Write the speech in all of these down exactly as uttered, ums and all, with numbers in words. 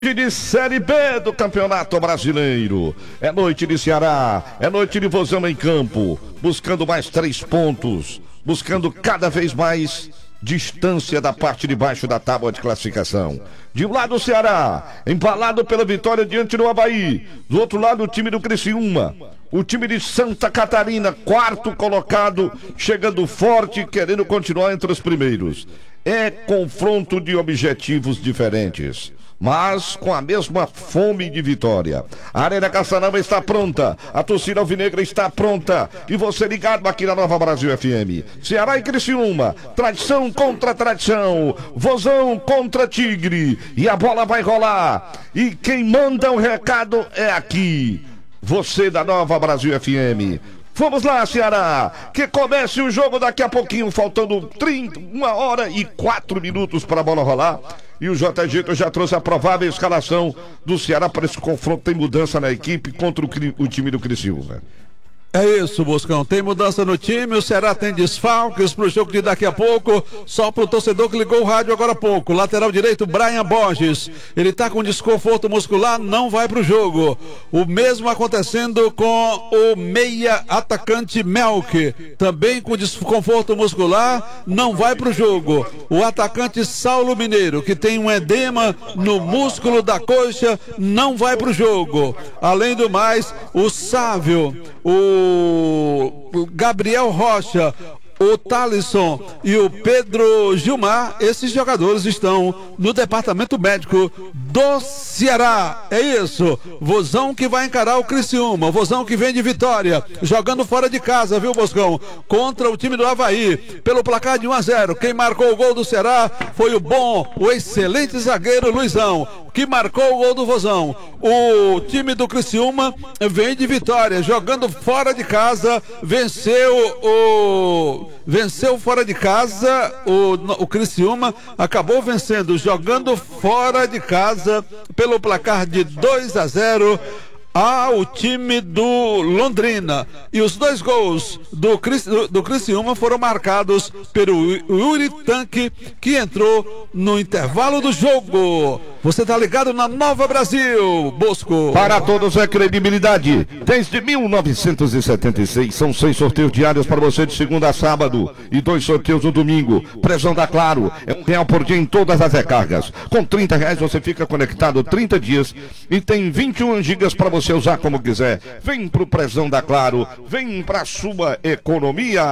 De Série B do Campeonato Brasileiro. É noite de Ceará, é noite de Vozão em campo, buscando mais três pontos, buscando cada vez mais distância da parte de baixo da tábua de classificação. De um lado o Ceará, embalado pela vitória diante do Avaí. Do outro lado o time do Criciúma, o time de Santa Catarina, quarto colocado, chegando forte, querendo continuar entre os primeiros. É confronto de objetivos diferentes, mas com a mesma fome de vitória. A Arena Castelão está pronta, a torcida alvinegra está pronta, e você ligado aqui na Nova Brasil F M. Ceará e Criciúma, tradição contra tradição, Vozão contra Tigre, e a bola vai rolar, e quem manda o recado é aqui, você da Nova Brasil F M. Vamos lá, Ceará, que comece o jogo daqui a pouquinho, faltando trinta, uma hora e quatro minutos para a bola rolar. E o J G já trouxe a provável escalação do Ceará para esse confronto. Tem mudança na equipe contra o, o time do Criciúma. É isso, Boscão, tem mudança no time, o Ceará tem desfalques pro jogo de daqui a pouco, só pro torcedor que ligou o rádio agora há pouco. Lateral direito, Brian Borges, ele tá com desconforto muscular, não vai pro jogo. O mesmo acontecendo com o meia atacante Melk, também com desconforto muscular, não vai pro jogo. O atacante Saulo Mineiro, que tem um edema no músculo da coxa, não vai pro jogo. Além do mais, o Sávio, o o Gabriel Rocha, o Thalisson e o Pedro Gilmar, esses jogadores estão no departamento médico do Ceará. É isso, Vozão que vai encarar o Criciúma, Vozão que vem de vitória, jogando fora de casa, viu, Boscão? Contra o time do Avaí, pelo placar de um a zero. Quem marcou o gol do Ceará foi o bom, o excelente zagueiro Luizão, que marcou o gol do Vozão. O time do Criciúma vem de vitória, jogando fora de casa, venceu o... venceu fora de casa, o, o Criciúma acabou vencendo, jogando fora de casa, pelo placar de dois a zero. ao time do Londrina. E os dois gols do, do, do Criciúma foram marcados pelo Yuri Tanque, que entrou no intervalo do jogo. Você tá ligado na Nova Brasil, Bosco. Para todos é credibilidade. Desde mil novecentos e setenta e seis, são seis sorteios diários para você de segunda a sábado e dois sorteios no domingo. Prezão da Claro, é um real por dia em todas as recargas. Com trinta reais você fica conectado trinta dias e tem vinte e um gigas para você usar como quiser. Vem pro Prezão da Claro, vem pra sua economia.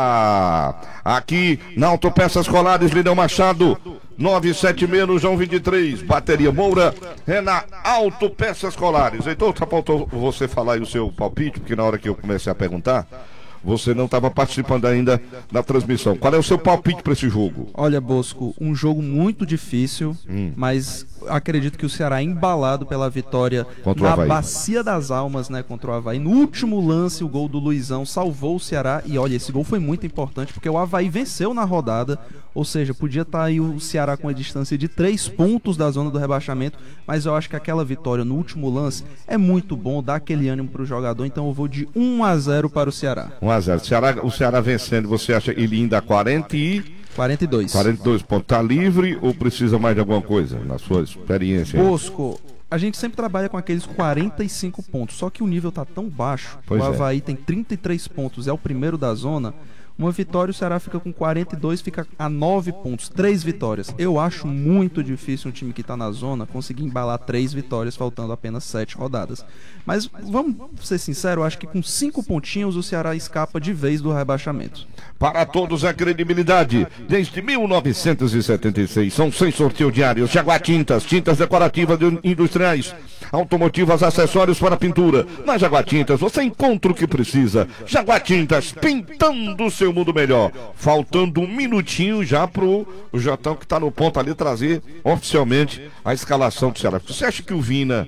Aqui na Autopeças Colares, Lidão Machado, nove sete seis, João vinte e três. Bateria Moura é na Autopeças Colares. Então, tá faltou você falar aí o seu palpite, porque na hora que eu comecei a perguntar, você não estava participando ainda da transmissão. Qual é o seu palpite para esse jogo? Olha, Bosco, um jogo muito difícil, hum. mas acredito que o Ceará é embalado pela vitória contra na Bacia das Almas, né, contra o Avaí. No último lance, o gol do Luizão salvou o Ceará. E olha, esse gol foi muito importante, porque o Avaí venceu na rodada. Ou seja, podia estar aí o Ceará com a distância de três pontos da zona do rebaixamento, mas eu acho que aquela vitória no último lance é muito bom, dá aquele ânimo para o jogador. Então eu vou de um a zero para o Ceará. um a zero. Ceará, o Ceará vencendo, você acha ele ainda quarenta e... quarenta e dois. quarenta e dois pontos. Tá livre ou precisa mais de alguma coisa, na sua experiência? Bosco, a gente sempre trabalha com aqueles quarenta e cinco pontos, só que o nível tá tão baixo. Pois o Avaí é. tem trinta e três pontos, é o primeiro da zona. Uma vitória, o Ceará fica com quarenta e dois, fica a nove pontos, três vitórias. Eu acho muito difícil um time que está na zona conseguir embalar três vitórias, faltando apenas sete rodadas. Mas vamos ser sinceros, eu acho que com cinco pontinhos o Ceará escapa de vez do rebaixamento. Para todos a credibilidade, desde mil novecentos e setenta e seis, são seis sorteios diários. Jaguar Tintas, tintas decorativas industriais, automotivas, acessórios para pintura. Na Jaguar Tintas você encontra o que precisa. Jaguar Tintas, pintando o seu mundo melhor. Faltando um minutinho já pro o Jotão, que está no ponto ali, trazer oficialmente a escalação do Ceará. Você acha que o Vina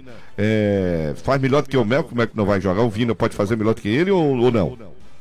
é, faz melhor do que o Mel? Como é que não vai jogar? O Vina pode fazer melhor do que ele ou, ou não?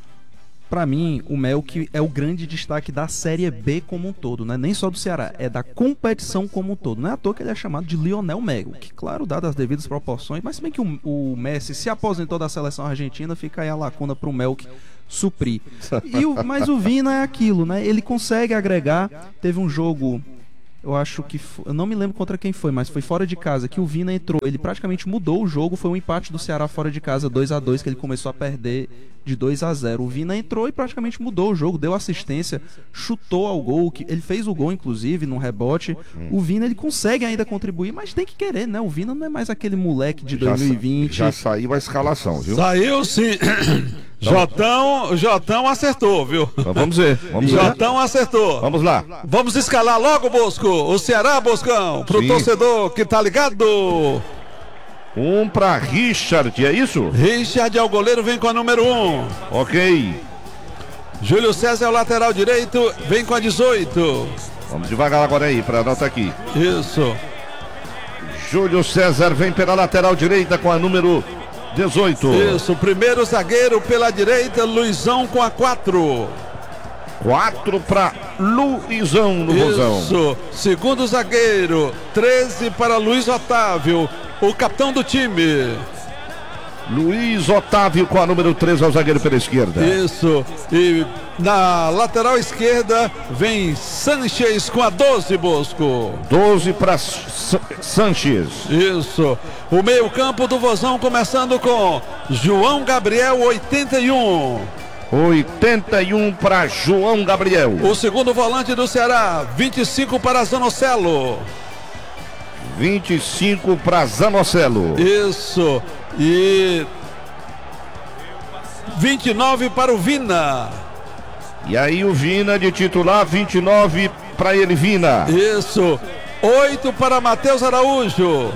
Pra mim, o Melk é o grande destaque da Série B como um todo, né? Nem só do Ceará, é da competição como um todo. Não é à toa que ele é chamado de Lionel Melk, claro, dado as devidas proporções, mas se bem que o, o Messi se aposentou da seleção argentina, fica aí a lacuna pro Melk suprir. E o, mas o Vina é aquilo, né? Ele consegue agregar. Teve um jogo eu acho que foi, eu não me lembro contra quem foi, mas foi fora de casa que o Vina entrou, ele praticamente mudou o jogo, foi um empate do Ceará fora de casa dois a dois que ele começou a perder de dois a zero. O Vina entrou e praticamente mudou o jogo, deu assistência, chutou ao gol, que ele fez o gol inclusive num rebote. Hum. O Vina ele consegue ainda contribuir, mas tem que querer, né? O Vina não é mais aquele moleque de dois mil e vinte. Já, já saiu a escalação, viu? Saiu sim. Jotão, Jotão acertou, viu? Então vamos ver. Vamos Jotão ver. acertou. Vamos lá. Vamos escalar logo, Bosco. O Ceará, Boscão, pro sim. torcedor que tá ligado. Um pra Richard, é isso? Richard é o goleiro, vem com a número um. Ok. Júlio César é o lateral direito, vem com a dezoito. Vamos devagar agora aí, pra anotar aqui. Isso. Júlio César vem pela lateral direita com a número dezoito. Isso, primeiro zagueiro pela direita, Luizão com a quatro. quatro para Luizão no Vozão. Isso, segundo zagueiro, treze para Luiz Otávio, o capitão do time. Luiz Otávio com a número treze ao zagueiro pela esquerda. Isso, e na lateral esquerda vem Sanches com a doze, Bosco. doze para Sanches. Isso, o meio campo do Vozão começando com João Gabriel, oitenta e um. oitenta e um para João Gabriel. O segundo volante do Ceará, vinte e cinco para Zanocelo. vinte e cinco para Zanocelo. Isso. E vinte e nove para o Vina. E aí o Vina de titular, vinte e nove para ele, Vina. Isso. oito para Matheus Araújo.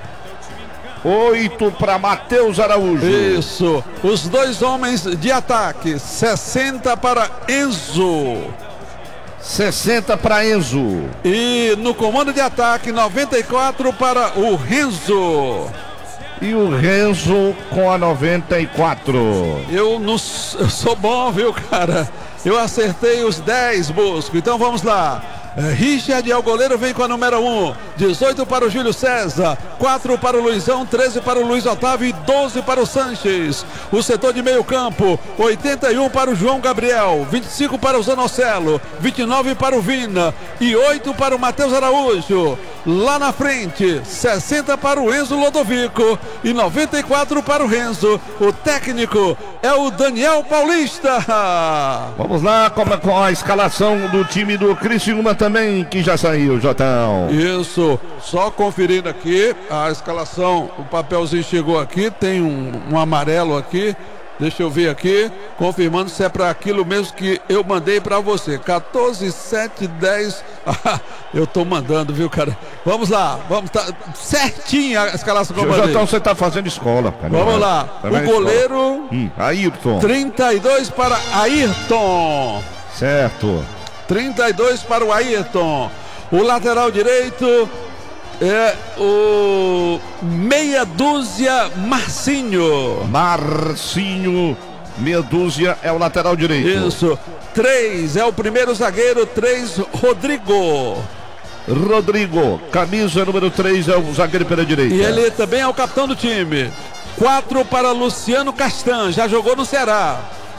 oito para Matheus Araújo. Isso. Os dois homens de ataque, sessenta para Enzo. sessenta para Enzo. E no comando de ataque, noventa e quatro para o Renzo. E o Renzo com a noventa e quatro. Eu, não, eu sou bom, viu, cara? Eu acertei os dez, Bosco. Então vamos lá. Richard é o goleiro, vem com a número um. dezoito para o Júlio César, quatro para o Luizão, treze para o Luiz Otávio e doze para o Sanches. O setor de meio campo, oitenta e um para o João Gabriel, vinte e cinco para o Zanocelo, vinte e nove para o Vina e oito para o Matheus Araújo. Lá na frente, sessenta para o Enzo Lodovico e noventa e quatro para o Renzo. O técnico é o Daniel Paulista. Vamos lá com a, com a escalação do time do Criciúma também, que já saiu, Jotão. Isso, só conferindo aqui a escalação, o papelzinho chegou aqui, tem um, um amarelo aqui. Deixa eu ver aqui, confirmando se é para aquilo mesmo que eu mandei para você. quatorze, sete, dez. Eu tô mandando, viu, cara? Vamos lá, vamos tá certinha a escalação que eu mandei. Então você tá fazendo escola, cara. Vamos lá. Tá o goleiro hum, Ayrton. trinta e dois para Ayrton. Certo. trinta e dois para o Ayrton. O lateral direito é o meia dúzia Marcinho. Marcinho, meia dúzia é o lateral direito. Isso. Três é o primeiro zagueiro, três Rodrigo. Rodrigo, camisa número três é o zagueiro pela direita. E ele também é o capitão do time. Quatro para Luciano Castan, já jogou no Ceará.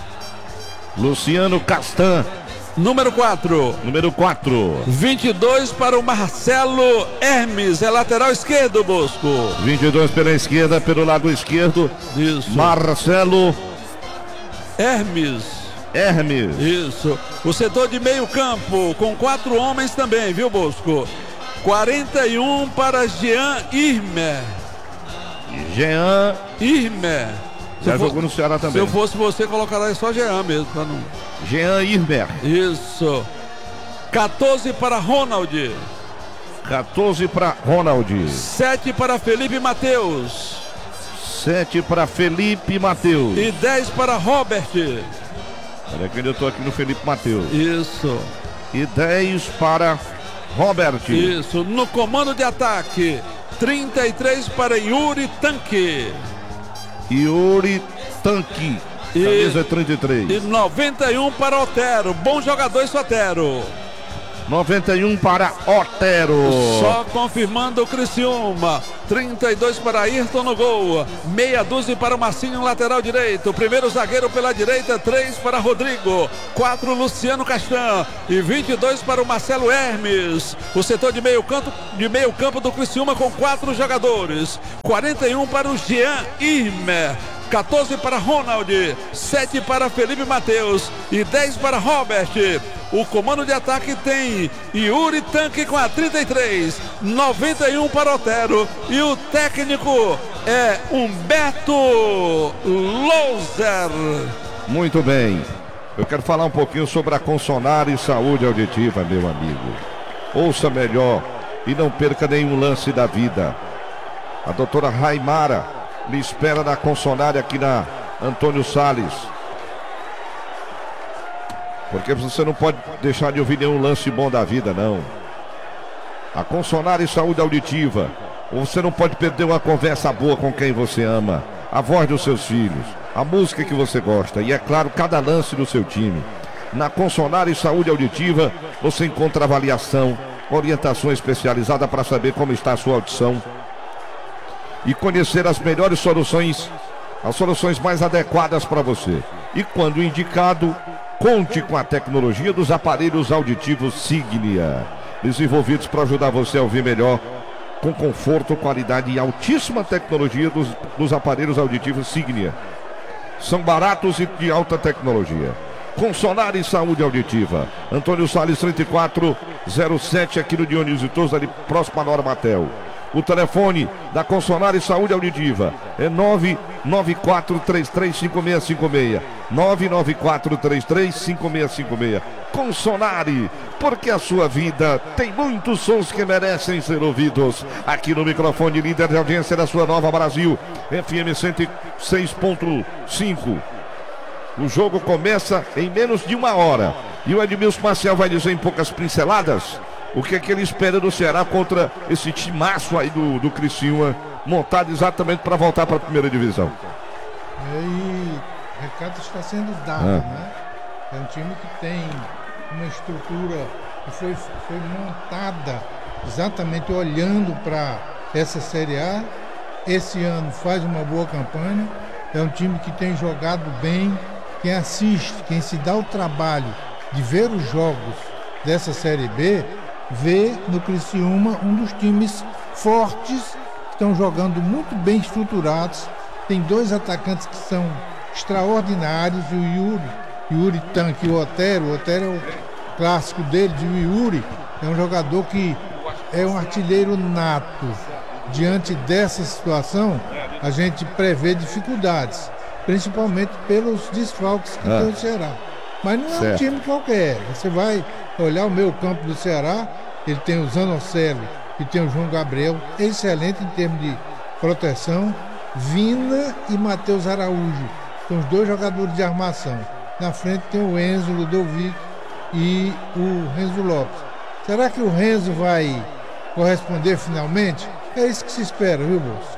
Luciano Castan. Número quatro. Número quatro. vinte e dois para o Marcelo Hermes, é lateral esquerdo, Bosco. vinte e dois pela esquerda, pelo lado esquerdo. Isso. Marcelo Hermes. Hermes. Isso. O setor de meio campo, com quatro homens também, viu, Bosco? quarenta e um para Jean Irmer. Jean Irmer. Já jogou for, no Ceará também. Se eu fosse você, colocaria só Jean mesmo. Pra não... Jean Irmer. Isso. quatorze para Ronald. quatorze para Ronald. sete para Felipe Mateus. sete para Felipe Mateus. E dez para Robert. Olha que eu estou aqui no Felipe Mateus. Isso. E dez para Robert. Isso. No comando de ataque, trinta e três para Yuri Tanque. Yuri Tanque. Camisa e, trinta e três. E noventa e um para Otero. Bom jogador esse Otero. noventa e um para Otero. Só confirmando o Criciúma. trinta e dois para Ayrton no gol, meia dúzia para o Marcinho, lateral direito, primeiro zagueiro pela direita, três para Rodrigo, quatro Luciano Castan e vinte e dois para o Marcelo Hermes. O setor de meio campo, de meio campo do Criciúma com quatro jogadores, quarenta e um para o Jean Irmer, quatorze para Ronald, sete para Felipe Mateus e dez para Robert. O comando de ataque tem Yuri Tanque com a trinta e três, noventa e um para Otero e o técnico é Humberto Louser. Muito bem, eu quero falar um pouquinho sobre a Consonare Saúde Auditiva, meu amigo. Ouça melhor e não perca nenhum lance da vida. A doutora Raimara lhe espera na Consonare aqui na Antônio Salles. Porque você não pode deixar de ouvir nenhum lance bom da vida, não. A Consonare Saúde Auditiva. Você não pode perder uma conversa boa com quem você ama. A voz dos seus filhos. A música que você gosta. E, é claro, cada lance do seu time. Na Consonare Saúde Auditiva, você encontra avaliação, orientação especializada para saber como está a sua audição. E conhecer as melhores soluções, as soluções mais adequadas para você. E quando indicado, conte com a tecnologia dos aparelhos auditivos Signia, desenvolvidos para ajudar você a ouvir melhor, com conforto, qualidade e altíssima tecnologia dos, dos aparelhos auditivos Signia. São baratos e de alta tecnologia. Consonare Saúde Auditiva, Antônio Salles trinta e quatro zero sete, aqui no Dionísio Tours, ali próximo a Normatel. O telefone da Consonare Saúde Auditiva é nove nove quatro três três cinco seis cinco seis. nove nove quatro três três cinco seis cinco seis. Consonare, porque a sua vida tem muitos sons que merecem ser ouvidos. Aqui no microfone, líder de audiência da sua Nova Brasil, F M cento e seis ponto cinco. O jogo começa em menos de uma hora. E o Edmilson Maciel vai dizer em poucas pinceladas o que é que ele espera do Ceará contra esse timaço aí do, do Criciúma, montado exatamente para voltar para a primeira divisão. E aí, o recado está sendo dado, ah. né? É um time que tem uma estrutura que foi, foi montada exatamente olhando para essa Série A. Esse ano faz uma boa campanha. É um time que tem jogado bem. Quem assiste, quem se dá o trabalho de ver os jogos dessa Série B, vê no Criciúma um dos times fortes, que estão jogando muito bem estruturados. Tem dois atacantes que são extraordinários, o Yuri, Yuri Tanque e o Otero. O Otero é o clássico dele, de Yuri, é um jogador que é um artilheiro nato. Diante dessa situação, a gente prevê dificuldades, principalmente pelos desfalques que ah. tem o Ceará. Mas não é certo. Um time qualquer. Você vai olhar o meio campo do Ceará, ele tem o Zanocelo e tem o João Gabriel, excelente em termos de proteção. Vina e Matheus Araújo são os dois jogadores de armação. Na frente tem o Enzo Ludovic e o Renzo Lopes. Será que o Renzo vai corresponder finalmente? É isso que se espera, viu, Bolso?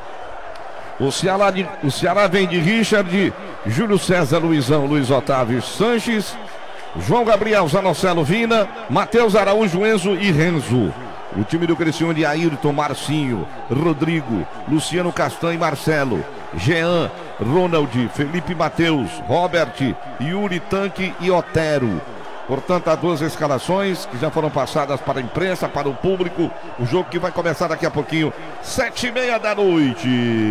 O Ceará, de, o Ceará vem de Richard, Júlio César, Luizão, Luiz Otávio Sanches, João Gabriel, Zanocelo, Vina, Matheus Araújo, Enzo e Renzo. O time do Criciúma de Ayrton, Marcinho, Rodrigo, Luciano Castan e Marcelo, Jean, Ronald, Felipe Mateus, Robert, Yuri Tanque e Otero. Portanto, há duas escalações que já foram passadas para a imprensa, para o público. O jogo que vai começar daqui a pouquinho, sete e meia da noite.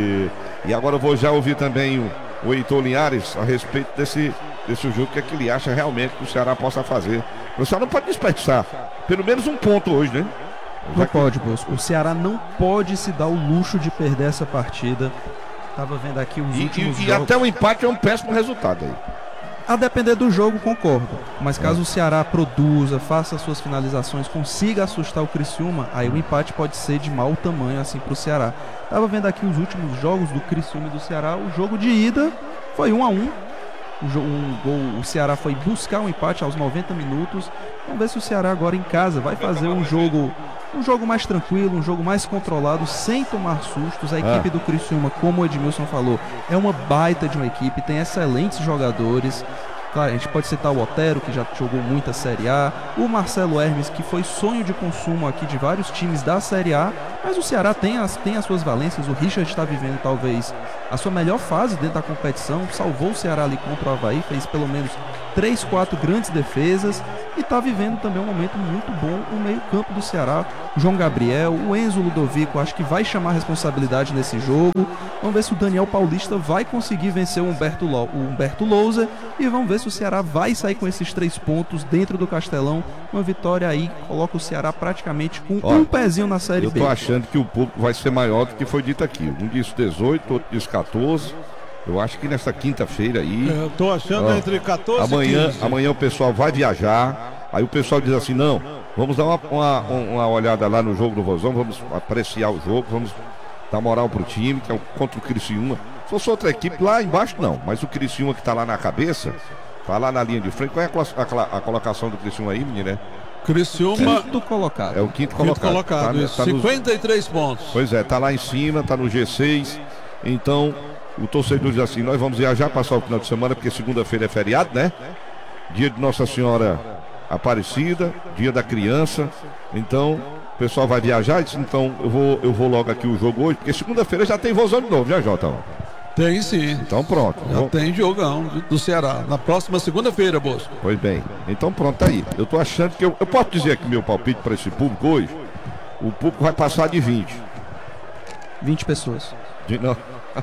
E agora eu vou já ouvir também o, o Heitor Linhares a respeito desse, desse jogo, que é que ele acha realmente que o Ceará possa fazer. O Ceará não pode desperdiçar pelo menos um ponto hoje, né? Não pode, Bosco. O Ceará não pode se dar o luxo de perder essa partida. Tava vendo aqui os e, últimos e, jogos. E até o empate é um péssimo resultado aí. A depender do jogo, concordo. Mas caso é. o Ceará produza, faça suas finalizações, consiga assustar o Criciúma, aí o empate pode ser de mau tamanho assim pro Ceará. Tava vendo aqui os últimos jogos do Criciúma e do Ceará. O jogo de ida foi um a um. O, jogo, um gol, o Ceará foi buscar um empate aos noventa minutos. Vamos ver se o Ceará agora em casa vai fazer um jogo, um jogo mais tranquilo, um jogo mais controlado, sem tomar sustos. A equipe ah. do Criciúma, como o Edmilson falou, é uma baita de uma equipe, tem excelentes jogadores. Claro, a gente pode citar o Otero, que já jogou muita Série A, o Marcelo Hermes, que foi sonho de consumo aqui de vários times da Série A, mas o Ceará tem as, tem as suas valências. O Richard está vivendo talvez a sua melhor fase dentro da competição, salvou o Ceará ali contra o Avaí, fez pelo menos três, quatro grandes defesas e está vivendo também um momento muito bom o meio-campo do Ceará. O João Gabriel, o Enzo Ludovico, acho que vai chamar responsabilidade nesse jogo. Vamos ver se o Daniel Paulista vai conseguir vencer o Humberto, Lo, o Humberto Lousa e vamos ver se o Ceará vai sair com esses três pontos dentro do Castelão. Uma vitória aí coloca o Ceará praticamente com Olha, um pezinho na Série eu B. Eu tô achando que o público vai ser maior do que foi dito aqui. Um disse dezoito, outro disse quatorze. Eu acho que nessa quinta-feira aí... Eu tô achando ó, entre quatorze amanhã, e quinze. Amanhã o pessoal vai viajar, aí o pessoal diz assim, não, vamos dar uma, uma, uma olhada lá no jogo do Vozão, vamos apreciar o jogo, vamos dar moral pro time, que é contra o Criciúma. Se fosse outra equipe, lá embaixo não, mas o Criciúma que tá lá na cabeça, tá lá na linha de frente. Qual é a, a, a colocação do Criciúma aí, menino, né? Criciúma... Quinto colocado. É o quinto colocado. Quinto colocado, tá, tá cinquenta e três nos... pontos. Pois é, tá lá em cima, tá no G seis, então... O torcedor diz assim, nós vamos viajar, passar o final de semana, porque segunda-feira é feriado, né? Dia de Nossa Senhora Aparecida, dia da criança. Então, o pessoal vai viajar, então eu vou, eu vou logo aqui o jogo hoje, porque segunda-feira já tem Vozão de novo, já, Jota? Tem sim. Então pronto. Já vou... tem jogão do Ceará, na próxima segunda-feira, Bosco. Pois bem, então pronto, tá aí. Eu tô achando que eu, eu posso dizer aqui meu palpite para esse público hoje, o público vai passar de vinte. vinte pessoas. De, não...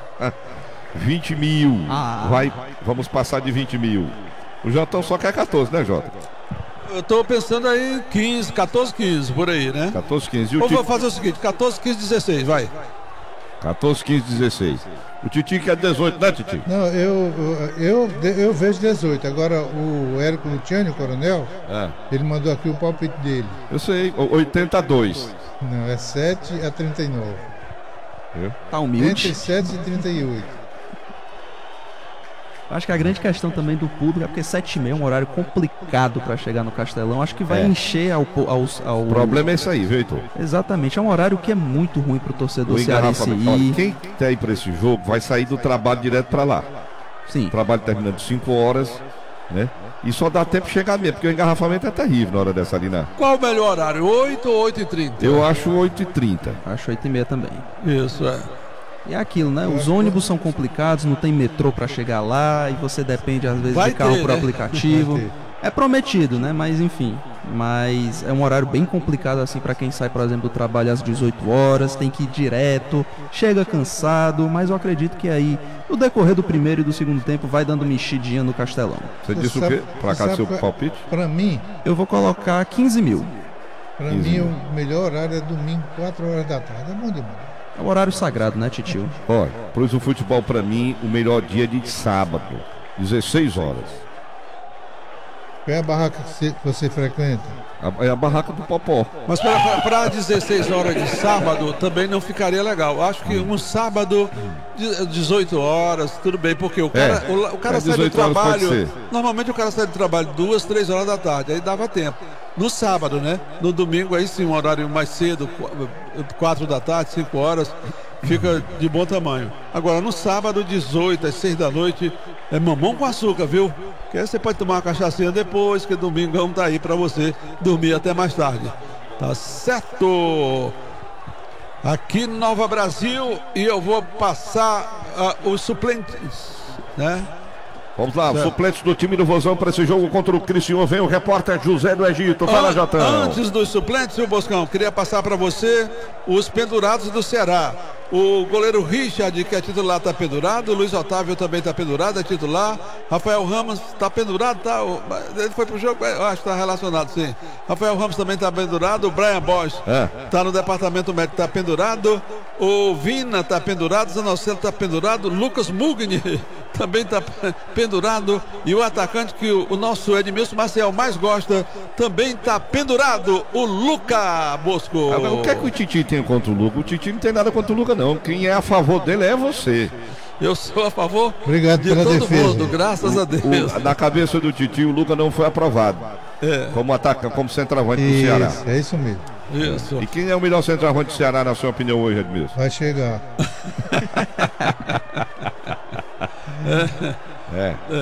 vinte mil. Ah. Vai, vamos passar de vinte mil. O Jotão só quer quatorze, né, Jota? Eu tô pensando aí quinze, quatorze, quinze, por aí, né? quatorze, quinze. E o Ou Tite... vou fazer o seguinte, quatorze, quinze, dezesseis, vai. quatorze, quinze, dezesseis. O Titi quer dezoito, né, Titi? Não, eu, eu, eu, eu vejo dezoito. Agora o Érico Luciani, o coronel, é. ele mandou aqui o palpite dele. Eu sei, oitenta a dois. Não, é sete a trinta e nove. Eu? Tá humilde. Entre sete e trinta e oito. Acho que a grande questão também do público é porque sete e meia é um horário complicado para chegar no Castelão. Acho que vai é. encher ao, ao, ao... O problema é isso aí, viu, Heitor? Exatamente, é um horário que é muito ruim pro torcedor cearense ir. Quem quer ir para esse jogo vai sair do trabalho direto para lá. Sim. O trabalho terminando de cinco horas, né? E só dá tempo de chegar mesmo, porque o engarrafamento é terrível na hora dessa ali, né? Qual o melhor horário, oito ou oito e trinta? Eu acho oito e trinta. Acho oito e meia também. Isso, é. E é aquilo, né? Os ônibus são complicados, não tem metrô para chegar lá e você depende às vezes Vai de carro ter, por né? aplicativo. É prometido, né? Mas enfim, mas é um horário bem complicado assim para quem sai, por exemplo, do trabalho às dezoito horas, tem que ir direto, chega cansado, mas eu acredito que aí no decorrer do primeiro e do segundo tempo vai dando mexidinha no Castelão. Você disse o quê? Pra cá seu palpite? Para mim, eu vou colocar quinze mil. Para mim o melhor horário é domingo, quatro horas da tarde. É bom demais. É o horário sagrado, né, Titio? Olha, pois o futebol para mim, o melhor dia é de sábado, dezesseis horas. Qual é a barraca que você frequenta? A, é a barraca do Popó. Mas para dezesseis horas de sábado também não ficaria legal. Acho que um sábado, dezoito horas, tudo bem, porque o cara, é, o, o cara é sai do trabalho. Normalmente o cara sai do trabalho duas, três horas da tarde, aí dava tempo. No sábado, né? No domingo aí sim, um horário mais cedo, quatro da tarde, cinco horas, fica de bom tamanho. Agora no sábado, dezoito às seis da noite, é mamão com açúcar, viu? Que aí você pode tomar uma cachaçinha depois, que domingão tá aí pra você dormir até mais tarde. Tá certo? Aqui no Nova Brasil, e eu vou passar uh, os suplentes, né? Vamos lá, certo. Suplentes do time do Vozão para esse jogo contra o Criciúma. Vem o repórter José do Egito. Fala, An Jotão. Antes dos suplentes, seu Boscão, queria passar para você os pendurados do Ceará. O goleiro Richard, que é titular, está pendurado. O Luiz Otávio também está pendurado, é titular. Rafael Ramos está pendurado, tá? Ele foi pro jogo, eu acho que está relacionado, sim. Rafael Ramos também está pendurado. O Brian Bosch está é. no departamento médico, está pendurado. O Vina está pendurado. Zanocelo está pendurado. Lucas Mugni também está pendurado. E o atacante que o, o nosso Edmilson Maciel mais gosta também está pendurado. O Luca Bosco. Agora, o que é que o Titi tem contra o Luca? O Titi não tem nada contra o Luca, não. Quem é a favor dele é você. Eu sou a favor Obrigado de pela todo defesa. mundo, graças o, a Deus. O, na cabeça do Titi, o Luca não foi aprovado. É. Como atacante, como centroavante do Ceará. É isso mesmo. Isso. E quem é o melhor centroavante do Ceará, na sua opinião, hoje, Edmilson? Vai chegar. é. é.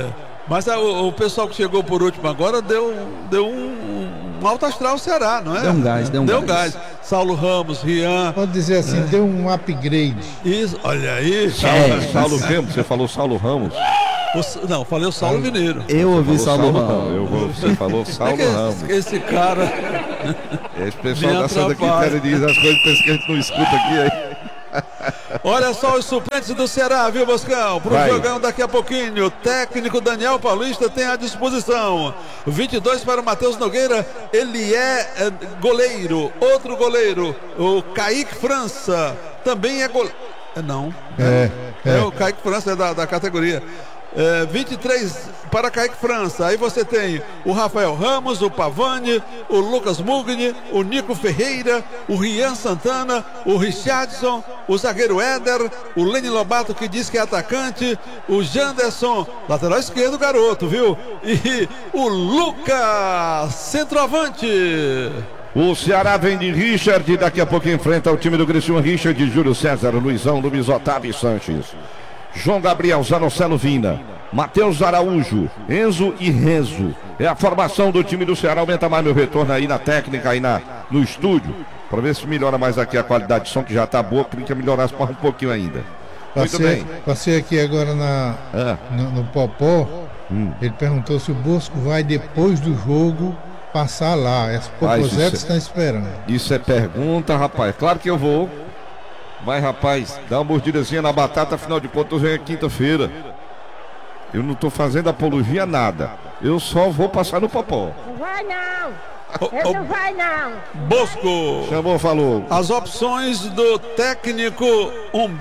Mas a, o, o pessoal que chegou por último agora deu, deu um, um alto astral ao Ceará, não é? Deu um gás, deu um deu gás. gás. Saulo Ramos, Rian. Pode dizer assim, é. deu um upgrade. Isso, olha aí. Saulo, Saulo Ramos, você falou Saulo Ramos. O, não, falei o Saulo Mineiro. Eu ouvi Saulo, Saulo Ramos. Eu vou, você falou Saulo é que Ramos. Esse, esse cara. Esse pessoal da Santa Quitéria diz as coisas que a gente não escuta aqui aí. Olha só os suplentes do Ceará, viu, Boscão? Pro Vai. jogão daqui a pouquinho. O técnico Daniel Paulista tem à disposição. vinte e dois para o Matheus Nogueira. Ele é, é goleiro. Outro goleiro, o Kaique França. Também é goleiro. Não. É, é. é. o Kaique França é da, da categoria. É, vinte e três para Kaique França. Aí você tem o Rafael Ramos, o Pavani, o Lucas Mugni, o Nico Ferreira, o Rian Santana, o Richardson, o zagueiro Éder, o Lenny Lobato, que diz que é atacante, o Janderson, lateral esquerdo, garoto, viu? E o Lucas, centroavante. O Ceará vem de Richard, daqui a pouco enfrenta o time do Criciúma. Richard, Júlio César, Luizão, Luiz Otávio Sanches, João Gabriel, Zanocelo Vina, Matheus Araújo, Enzo e Renzo. É a formação do time do Ceará. Aumenta mais meu retorno aí na técnica, aí na, no estúdio, para ver se melhora mais aqui a qualidade de som, que já tá boa, queria que melhorasse mais um pouquinho ainda. Muito passei, bem. Passei aqui agora na, é. no, no Popó. Hum. Ele perguntou se o Bosco vai, depois do jogo, passar lá. As Popozetes estão esperando. Isso é pergunta, rapaz. Claro que eu vou. Mas, rapaz, dá uma mordidazinha na batata, afinal de contas, vem quinta-feira. Eu não tô fazendo apologia a nada. Eu só vou passar no Popó. Não vai não! Oh, Ele oh, não vai não! Bosco! Chamou, falou. As opções do técnico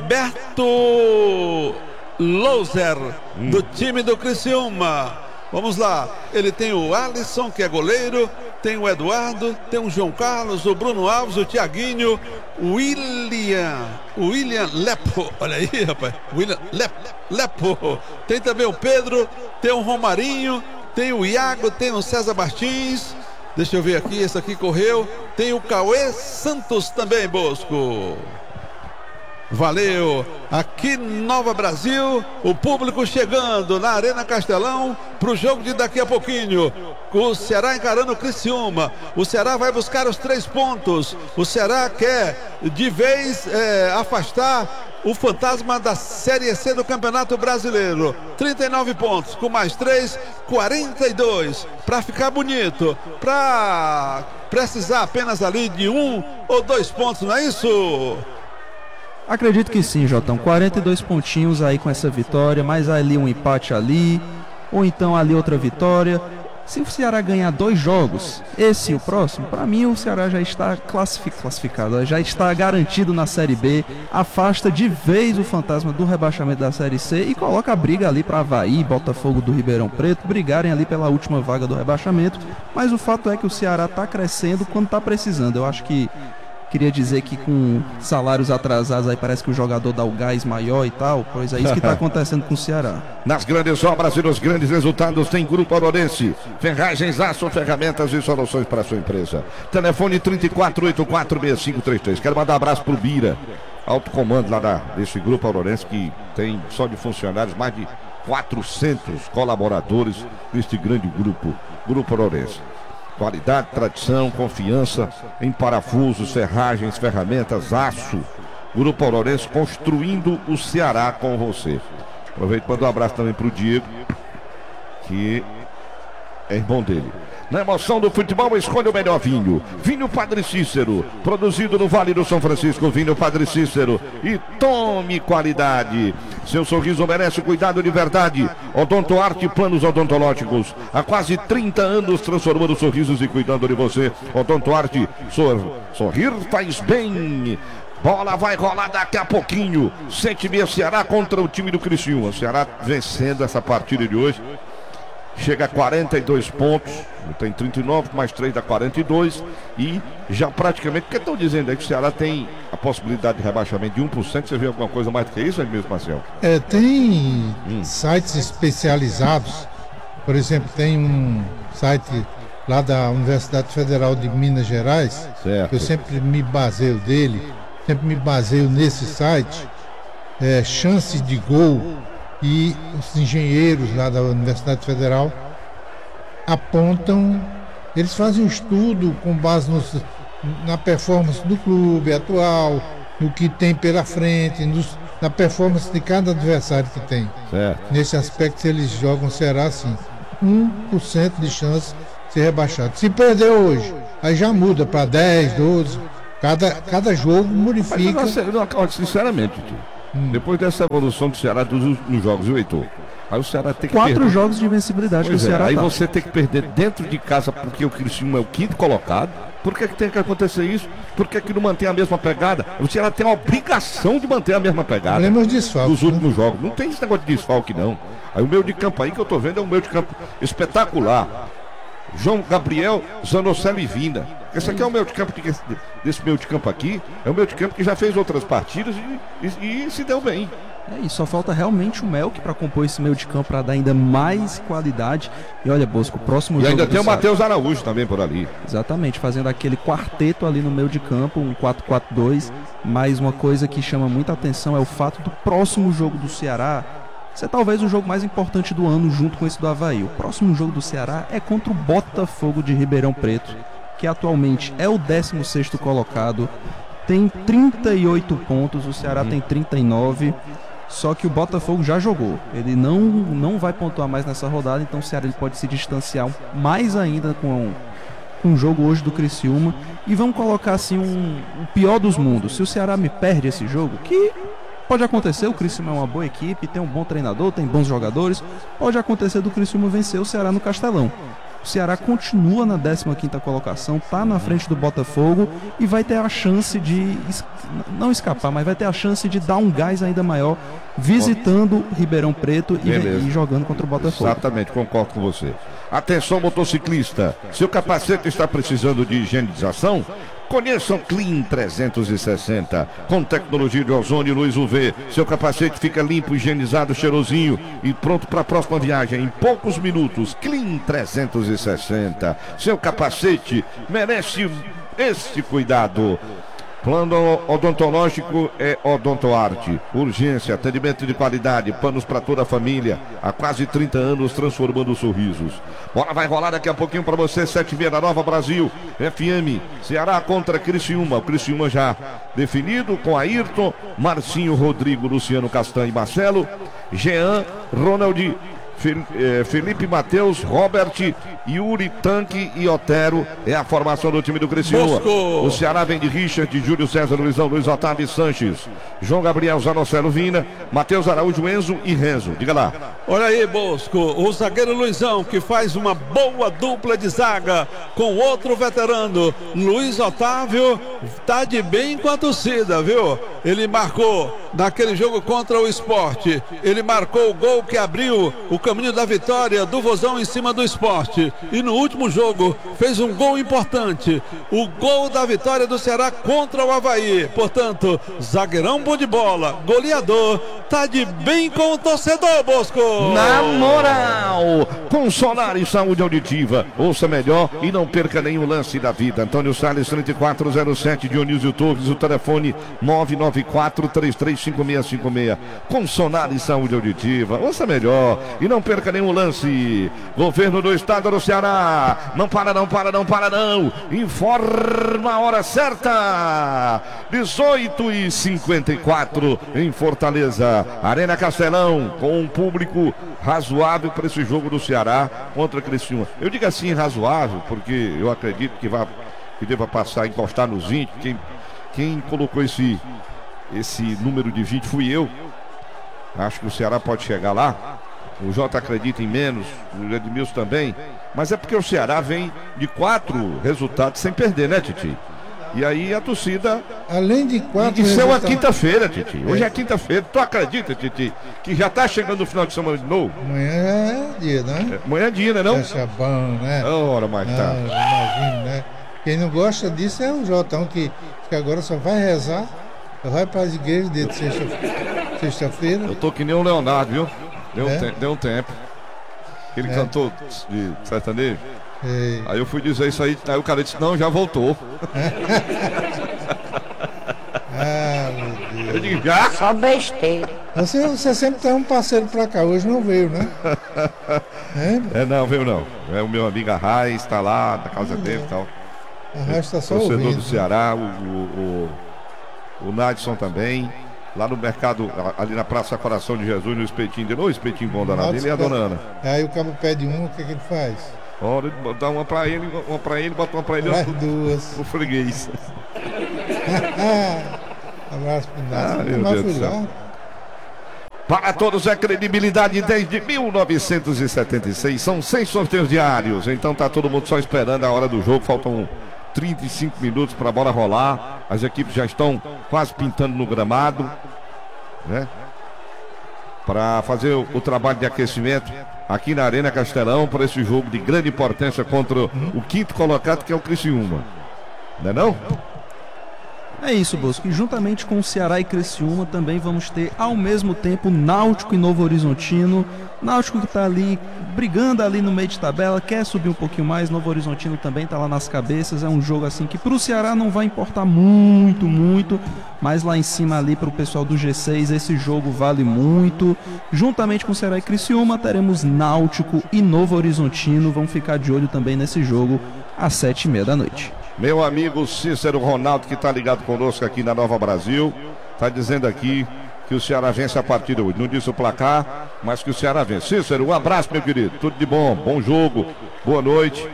Humberto Louser, hum. do time do Criciúma. Vamos lá, ele tem o Alisson, que é goleiro, tem o Eduardo, tem o João Carlos, o Bruno Alves, o Thiaguinho, o William, o William Lepo, olha aí, rapaz, William Lepo, Lepo. Tem também o Pedro, tem o Romarinho, tem o Iago, tem o César Martins, deixa eu ver aqui, esse aqui correu, tem o Cauê Santos também, Bosco. Valeu! Aqui Nova Brasil, o público chegando na Arena Castelão para o jogo de daqui a pouquinho. O Ceará encarando o Criciúma. O Ceará vai buscar os três pontos. O Ceará quer de vez é, afastar o fantasma da Série C do Campeonato Brasileiro. trinta e nove pontos, com mais três, quarenta e dois. Para ficar bonito, para precisar apenas ali de um ou dois pontos, não é isso? Acredito que sim, Jotão. quarenta e dois pontinhos aí com essa vitória, mais ali um empate ali, ou então ali outra vitória. Se o Ceará ganhar dois jogos, esse e o próximo, para mim o Ceará já está classificado, já está garantido na Série B, afasta de vez o fantasma do rebaixamento da Série C e coloca a briga ali para Avaí, Botafogo do Ribeirão Preto, brigarem ali pela última vaga do rebaixamento. Mas o fato é que o Ceará está crescendo quando está precisando. Eu acho que queria dizer que com salários atrasados aí parece que o jogador dá o gás maior e tal, pois é isso que está acontecendo com o Ceará. Nas grandes obras e nos grandes resultados tem Grupo Aurorense, ferragens, aço, ferramentas e soluções para a sua empresa. Telefone trinta e quatro, oitenta e quatro, sessenta e cinco trinta e três. Quero mandar um abraço pro Bira, alto comando lá da, desse Grupo Aurorense, que tem só de funcionários mais de quatrocentos colaboradores deste grande grupo, Grupo Aurorense. Qualidade, tradição, confiança em parafusos, ferragens, ferramentas, aço. Grupo Aurorense construindo o Ceará com você. Aproveito e mando um abraço também para o Diego, que é irmão dele. Na emoção do futebol, escolha o melhor vinho. Vinho Padre Cícero, produzido no Vale do São Francisco. Vinho Padre Cícero. E tome qualidade. Seu sorriso merece cuidado de verdade. Odontoarte Planos Odontológicos. Há quase trinta anos transformando sorrisos e cuidando de você. Odontoarte, sor, sorrir faz bem. Bola vai rolar daqui a pouquinho. Sente bem, Ceará contra o time do Criciúma. O Ceará vencendo essa partida de hoje. Chega a quarenta e dois pontos, tem trinta e nove, mais três dá quarenta e dois. E já praticamente, porque estão dizendo aí que o Ceará tem a possibilidade de rebaixamento de um por cento. Você viu alguma coisa mais do que isso, mesmo, Marcelo? É, tem hum. sites especializados. Por exemplo, tem um site lá da Universidade Federal de Minas Gerais, certo. que eu sempre me baseio dele, sempre me baseio nesse site. É, chances de gol e os engenheiros lá da Universidade Federal apontam, eles fazem um estudo com base nos, na performance do clube atual, no que tem pela frente, nos, na performance de cada adversário que tem. Certo. Nesse aspecto, eles jogam o Ceará assim, um por cento de chance de ser rebaixado. Se perder hoje, aí já muda para dez, doze. Cada, cada jogo modifica. Mas, não, sinceramente, tio, hum. depois dessa evolução do Ceará dos últimos jogos, viu, Heitor? Aí o Ceará tem que Quatro perder. jogos de invencibilidade pois que o é, Ceará aí tá. você tem que perder dentro de casa porque o Criciúma é o quinto colocado. Por que, que tem que acontecer isso? Por que, que não mantém a mesma pegada? O Ceará tem a obrigação de manter a mesma pegada. Problema de desfalque, dos últimos né? jogos. Não tem esse negócio de desfalque, não. Aí o meio de campo aí que eu tô vendo é um meio de campo espetacular. João Gabriel, Zanocelo e Vinda. Esse aqui é o meio de campo de, desse meio de campo aqui. É o meio de campo que já fez outras partidas e, e, e se deu bem. É, e só falta realmente o Melk para compor esse meio de campo, para dar ainda mais qualidade. E olha, Bosco, o próximo e jogo. E ainda tem o Ceará... Matheus Araújo também por ali. Exatamente, fazendo aquele quarteto ali no meio de campo, um quatro quatro dois. Mas uma coisa que chama muita atenção é o fato do próximo jogo do Ceará ser talvez o jogo mais importante do ano, junto com esse do Avaí. O próximo jogo do Ceará é contra o Botafogo de Ribeirão Preto, que atualmente é o décimo sexto colocado, tem trinta e oito pontos, o Ceará uhum. tem trinta e nove. Só que o Botafogo já jogou, ele não, não vai pontuar mais nessa rodada, então o Ceará ele pode se distanciar mais ainda com, com o jogo hoje do Criciúma. E vamos colocar assim um, um pior dos mundos, se o Ceará me perde esse jogo, que pode acontecer, o Criciúma é uma boa equipe, tem um bom treinador, tem bons jogadores, pode acontecer do Criciúma vencer o Ceará no Castelão. O Ceará continua na décima quinta colocação, está na frente do Botafogo e vai ter a chance de, não escapar, mas vai ter a chance de dar um gás ainda maior visitando Ribeirão Preto e, e jogando contra o Botafogo. Exatamente, concordo com você. Atenção, motociclista, seu capacete está precisando de higienização? Conheça o Clean trezentos e sessenta, com tecnologia de ozônio luz U V. Seu capacete fica limpo, higienizado, cheirosinho e pronto para a próxima viagem em poucos minutos. Clean trezentos e sessenta, seu capacete merece este cuidado. Plano odontológico é Odontoarte. Urgência, atendimento de qualidade, panos para toda a família. Há quase trinta anos transformando sorrisos. Bola vai rolar daqui a pouquinho para você, sete e meia da Nova Brasil. F M, Ceará contra Criciúma. O Criciúma já definido com Ayrton, Marcinho, Rodrigo, Luciano Castanho e Marcelo. Jean, Ronald, Felipe Matheus, Robert, Yuri, Tanque e Otero. É a formação do time do Criciúma. O Ceará vem de Richard, de Júlio César, Luizão, Luiz Otávio e Sanches, João Gabriel, Zanocelo, Vina, Matheus Araújo, Enzo e Renzo. Diga lá. Olha aí, Bosco, o zagueiro Luizão, que faz uma boa dupla de zaga com outro veterano, Luiz Otávio, tá de bem com a torcida, viu? Ele marcou naquele jogo contra o Sport, ele marcou o gol que abriu o caminho da vitória do Vozão em cima do Sport. E no último jogo fez um gol importante, o gol da vitória do Ceará contra o Avaí. Portanto, zagueirão bom de bola, goleador, tá de bem com o torcedor, Bosco. Na moral, com Solar e Saúde Auditiva, ouça melhor e não perca nenhum lance da vida. Antônio Salles, trinta e quatro zero sete, Dionísio Torres, o telefone nove nove quatro, três três cinco seis cinco seis. Com Solar e Saúde Auditiva, ouça melhor e não perca nenhum lance. Governo do Estado do Ceará, não para não, para não, para não. Informa a hora certa, dezoito e cinquenta e quatro em Fortaleza, Arena Castelão, com um público razoável para esse jogo do Ceará contra Criciúma. Eu digo assim razoável porque eu acredito que, vai, que deva passar, encostar nos vinte. Quem, quem colocou esse, esse número de vinte fui eu. Acho que o Ceará pode chegar lá. O Jota acredita em menos, o Edmilson também. Mas é porque o Ceará vem de quatro resultados sem perder, né, Titi? E aí a torcida... Além de quatro... Isso é uma quinta-feira, Titi. Hoje é, é quinta-feira. Tu acredita, Titi, que já tá chegando o final de semana de novo? Amanhã é dia, né? É, amanhã é dia, né, não? É Chabão, né? Ora, mais tá. Imagino, né? Quem não gosta disso é o Jotão, que, que agora só vai rezar, vai para as igrejas de sexta-feira. Sexta-feira. Eu tô que nem o Leonardo, viu? Deu, é? um, te deu um tempo. Ele é. cantou de sertanejo. Ei. Aí eu fui dizer isso aí, aí o cara disse, não, já voltou. Ah, meu Deus. Eu digo, já? Só besteira. Você, você sempre tem um parceiro pra cá, hoje não veio, né? É, é não, veio não. É o meu amigo Arraiz, está lá na casa dele e tal. Arraiz está só torcedor ouvindo. do Ceará, o, o, o, o Nadson também. Lá no mercado, ali na Praça Coração de Jesus, no espetinho dele. Ô, espetinho bom danado dele e a dona Ana. Aí o cabo pede um, o que, que ele faz? Olha, dá uma pra ele, uma pra ele, bota uma pra ele. As duas. O freguês. Abraço pro Nadson. Ah, meu Deus do céu. Para todos é credibilidade desde mil novecentos e setenta e seis. São seis sorteios diários. Então tá todo mundo só esperando a hora do jogo. Faltam trinta e cinco minutos para a bola rolar. As equipes já estão quase pintando no gramado, né? Para fazer o, o trabalho de aquecimento aqui na Arena Castelão para esse jogo de grande importância contra o quinto colocado, que é o Criciúma. Não é não? É isso, Bosco. E juntamente com o Ceará e Criciúma também vamos ter ao mesmo tempo Náutico e Novo Horizontino. Náutico que está ali brigando ali no meio de tabela, quer subir um pouquinho mais. Novo Horizontino também está lá nas cabeças. É um jogo assim que para o Ceará não vai importar muito, muito, mas lá em cima ali para o pessoal do G seis esse jogo vale muito. Juntamente com o Ceará e Criciúma teremos Náutico e Novo Horizontino. Vamos ficar de olho também nesse jogo às sete e meia da noite. Meu amigo Cícero Ronaldo, que está ligado conosco aqui na Nova Brasil, está dizendo aqui que o Ceará vence a partida hoje. Não disse o placar, mas que o Ceará vence. Cícero, um abraço, meu querido. Tudo de bom, bom jogo, boa noite.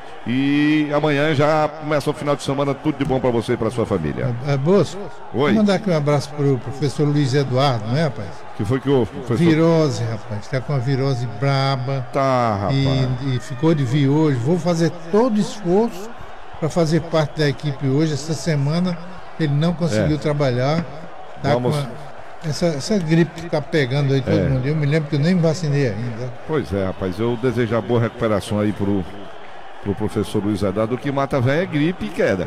E amanhã já começa o final de semana. Tudo de bom para você e para sua família. É, é Bosco? Oi. Vou mandar aqui um abraço pro professor Luiz Eduardo, não é, rapaz? Que foi que o professor... Virose, rapaz. Está com uma virose braba. Tá, rapaz. E, e ficou de vir hoje. Vou fazer todo esforço para fazer parte da equipe hoje. Essa semana ele não conseguiu é. trabalhar. Tá Vamos... com a... essa, essa gripe que está pegando aí todo é. mundo. Eu me lembro que eu nem vacinei ainda. Pois é, rapaz. Eu desejo a boa recuperação aí pro, pro professor Luiz Eduardo. O que mata velho é gripe e queda.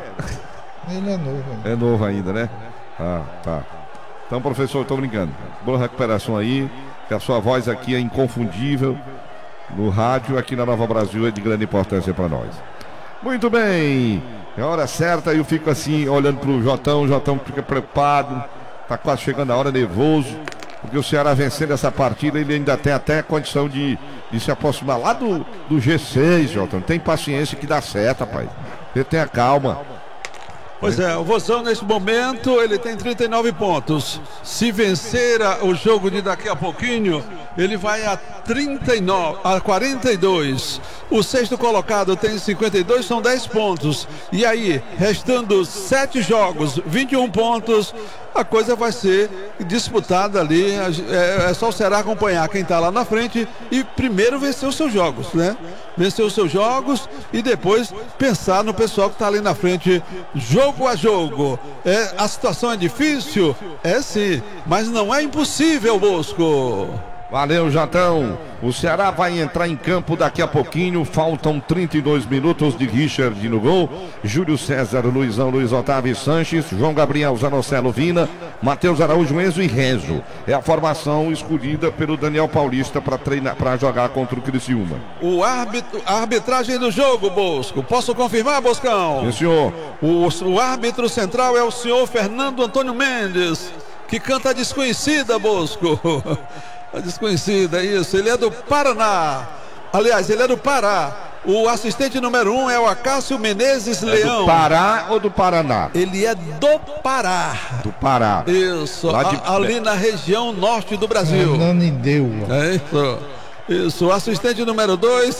Ele é novo ainda. É novo ainda, né? Ah, tá. Então, professor, estou brincando. Boa recuperação aí. Que a sua voz aqui é inconfundível. No rádio, aqui na Nova Brasil, é de grande importância para nós. Muito bem, é a hora certa. Eu fico assim, olhando pro Jotão. O Jotão fica preocupado, tá quase chegando a hora, nervoso, porque o Ceará vencendo essa partida, ele ainda tem até a condição de, de se aproximar lá do, do G seis, Jotão. Tem paciência que dá certo, rapaz. Você tenha calma. Pois é, o Vozão nesse momento ele tem trinta e nove pontos. Se vencer a, o jogo de daqui a pouquinho, ele vai a trinta e nove, a quarenta e dois. O sexto colocado tem cinquenta e dois, são dez pontos. E aí, restando sete jogos, vinte e um pontos, a coisa vai ser disputada ali. É, é só o Ceará acompanhar quem está lá na frente e primeiro vencer os seus jogos, né? Vencer os seus jogos e depois pensar no pessoal que está ali na frente, jogo a jogo. É, a situação é difícil? É sim, mas não é impossível, Bosco. Valeu, Jatão. O Ceará vai entrar em campo daqui a pouquinho. Faltam trinta e dois minutos de Richard no gol. Júlio César, Luizão, Luiz Otávio Sanches, João Gabriel, Zanocelo Vina, Matheus Araújo, Enzo e Rezo. É a formação escolhida pelo Daniel Paulista para treinar, para jogar contra o Criciúma. O árbitro, a arbitragem do jogo, Bosco. Posso confirmar, Boscão? Sim, senhor. O, o árbitro central é o senhor Fernando Antônio Mendes, que canta a Desconhecida, Bosco. A Desconhecida, isso. Ele é do Paraná. Aliás, ele é do Pará. O assistente número um é o Acácio Menezes Leão. É do Pará ou do Paraná? Ele é do Pará. Do Pará. Isso. Lá de... a, ali na região norte do Brasil. Nanindeua. É isso. Isso. O assistente número dois,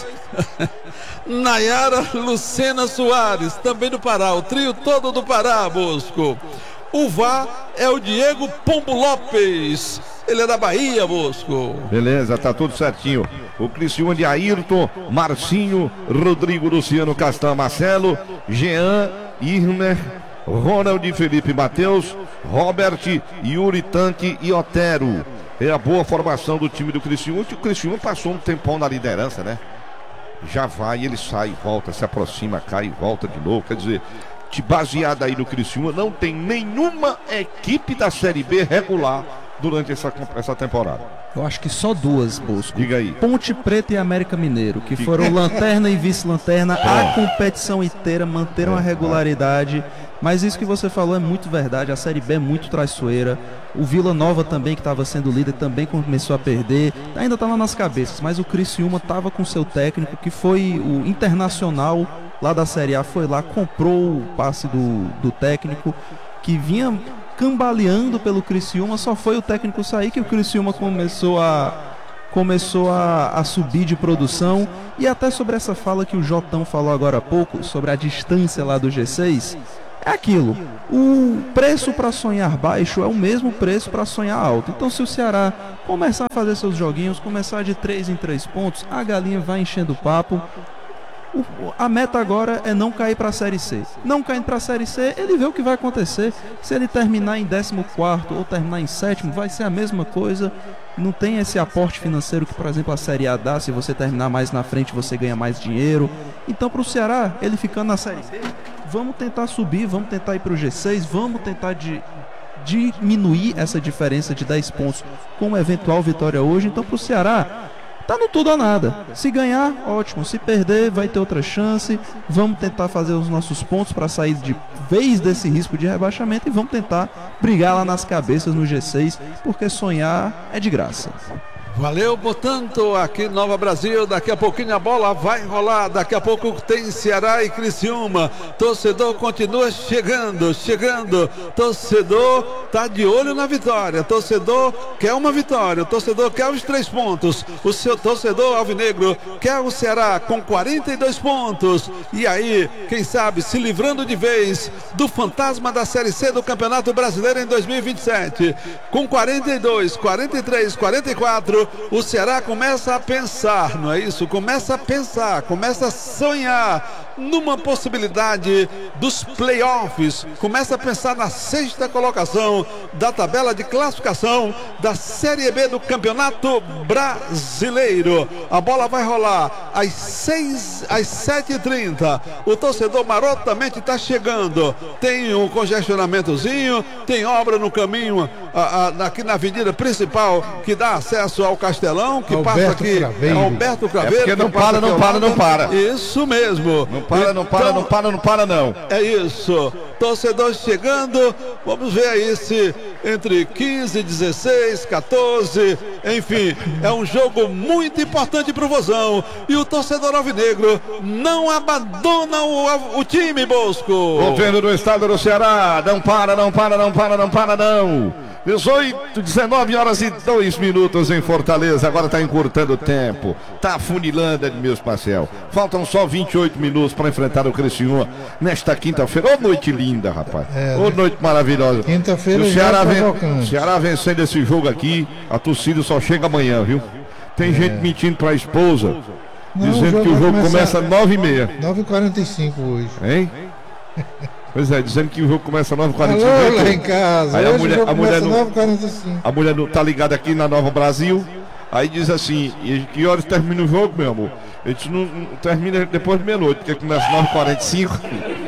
Nayara Lucena Soares, também do Pará. O trio todo do Pará, Bosco. O V A R é o Diego Pombo Lopes. Ele é da Bahia, Bosco. Beleza, tá tudo certinho. O Criciúma de Ayrton, Marcinho, Rodrigo, Luciano, Castan, Marcelo, Jean, Irmer, Ronald, Felipe, Matheus, Robert, Yuri, Tanque e Otero. É a boa formação do time do Criciúma. O Criciúma passou um tempão na liderança, né? Já vai, ele sai, volta, se aproxima, cai, volta de novo. Quer dizer, baseado aí no Criciúma, não tem nenhuma equipe da Série B regular durante essa, essa temporada. Eu acho que só duas, Bosco. Diga aí. Ponte Preta e América Mineiro, que foram lanterna e vice-lanterna, a competição inteira, manteram a regularidade. Mas isso que você falou é muito verdade, a Série B é muito traiçoeira. O Vila Nova também, que estava sendo líder, também começou a perder. Ainda está lá nas cabeças, mas o Criciúma estava com seu técnico, que foi o Internacional lá da Série A, foi lá, comprou o passe do, do técnico, que vinha cambaleando pelo Criciúma. Só foi o técnico sair que o Criciúma começou a... começou a, a subir de produção. E até sobre essa fala que o Jotão falou agora há pouco, sobre a distância lá do G seis, é aquilo, o preço para sonhar baixo é o mesmo preço para sonhar alto. Então se o Ceará começar a fazer seus joguinhos, começar de três em três pontos, a galinha vai enchendo o papo. O, a meta agora é não cair para a Série C. Não caindo para a Série C, ele vê o que vai acontecer. Se ele terminar em décimo quarto ou terminar em sétimo, vai ser a mesma coisa. Não tem esse aporte financeiro que, por exemplo, a Série A dá. Se você terminar mais na frente, você ganha mais dinheiro. Então, para o Ceará, ele ficando na Série C, vamos tentar subir, vamos tentar ir para o G seis, vamos tentar de, diminuir essa diferença de dez pontos com uma eventual vitória hoje. Então, para o Ceará, tá no tudo ou nada. Se ganhar, ótimo. Se perder, vai ter outra chance. Vamos tentar fazer os nossos pontos para sair de vez desse risco de rebaixamento e vamos tentar brigar lá nas cabeças no G seis, porque sonhar é de graça. Valeu, portanto, aqui Nova Brasil, daqui a pouquinho a bola vai rolar, daqui a pouco tem Ceará e Criciúma, torcedor continua chegando, chegando, torcedor tá de olho na vitória, torcedor quer uma vitória, o torcedor quer os três pontos, o seu torcedor alvinegro quer o Ceará com quarenta e dois pontos, e aí, quem sabe, se livrando de vez do fantasma da Série C do Campeonato Brasileiro em dois mil e vinte e sete, com quarenta e dois, quarenta e três, quarenta e quatro, o Ceará começa a pensar, não é isso? Começa a pensar, começa a sonhar numa possibilidade dos playoffs, começa a pensar na sexta colocação da tabela de classificação da Série B do Campeonato Brasileiro. A bola vai rolar às seis, às sete e trinta. O torcedor marotamente está chegando. Tem um congestionamentozinho, tem obra no caminho a, a, aqui na avenida principal que dá acesso ao Castelão, que Alberto passa aqui, Craveiro. é Alberto Craveiro. É porque não para, não para, não para. Isso mesmo. Não para, não para, não para, não para, não. É isso. Torcedor chegando. Vamos ver aí se entre quinze, dezesseis, quatorze, enfim, é um jogo muito importante pro Vozão. E o torcedor alvinegro não abandona o, o time, Bosco. Governo do estado do Ceará, não para, não para, não para, não para, não. dezoito, dezenove horas e dois minutos em Fortaleza. Agora está encurtando o tempo. Está afunilando, Edmilson Marcel. Faltam só vinte e oito minutos para enfrentar o Criciúma nesta quinta-feira. Ô, noite linda, rapaz. É, Ô, noite maravilhosa. Quinta-feira o já Ceará, tá ven... tocando. Ceará vencendo esse jogo aqui, a torcida só chega amanhã, viu? Tem É. gente mentindo para a esposa, Não, dizendo o que o jogo jogo vai começa começar às nove e meia. nove e quarenta e cinco hoje. Hein? Pois é, dizendo que o jogo começa às nove e quarenta e Alô, cinco. lá em casa. Aí a Hoje mulher- o jogo a mulher começa não- nove e quarenta e cinco. A mulher não tá ligada aqui na Nova Brasil. Aí diz assim: e que horas termina o jogo, meu amor? A gente não, não termina depois de meia-noite, porque começa às nove e quarenta e cinco.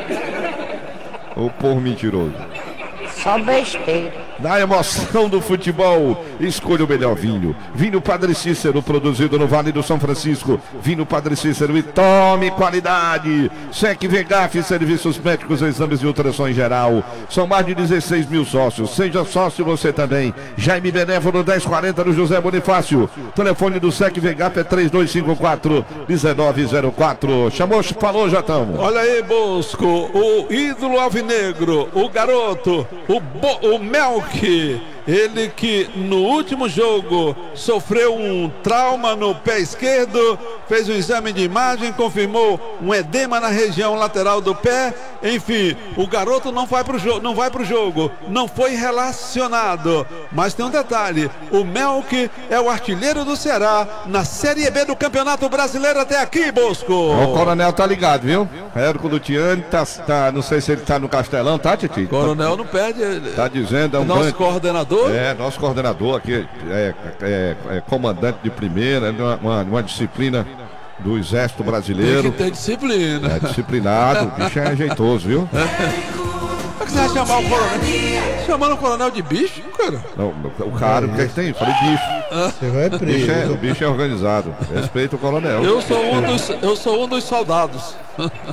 Ô povo mentiroso. Só besteira. Na emoção do futebol, escolha o melhor vinho. Vinho Padre Cícero, produzido no Vale do São Francisco. Vinho Padre Cícero e tome qualidade. Sec Vegaf, serviços médicos, exames de ultrassom em geral. São mais de dezesseis mil sócios. Seja sócio você também. Jaime Benévolo, dez quarenta do José Bonifácio. Telefone do Sec Vegaf é três dois cinco quatro, um nove zero quatro. Chamou, falou, Jatão. Olha aí, Bosco, o ídolo alvinegro, o garoto, o, Bo, o Melk, ele que no último jogo sofreu um trauma no pé esquerdo, fez um exame de imagem, confirmou um edema na região lateral do pé. Enfim, o garoto não vai pro jogo, não vai pro jogo, não foi relacionado. Mas tem um detalhe: o Melk é o artilheiro do Ceará na Série B do Campeonato Brasileiro até aqui, Bosco. O coronel tá ligado, viu? Érico Lutiani, tá, tá, não sei se ele tá no Castelão, tá, Titi? Coronel não perde, ele Tá dizendo, é um nosso banco- coordenador. É, nosso coordenador aqui, é, é, é comandante de primeira, é uma, uma, uma disciplina do Exército Tem Brasileiro. que ter disciplina. É disciplinado, o bicho é jeitoso, viu? Como é que você vai chamar o coronel? Chamando o coronel de bicho, cara? Não, o cara, o que é que tem? Falei bicho. Você vai O bicho, é, o preso. bicho é organizado. Respeita o coronel. Eu sou um dos, eu sou um dos soldados.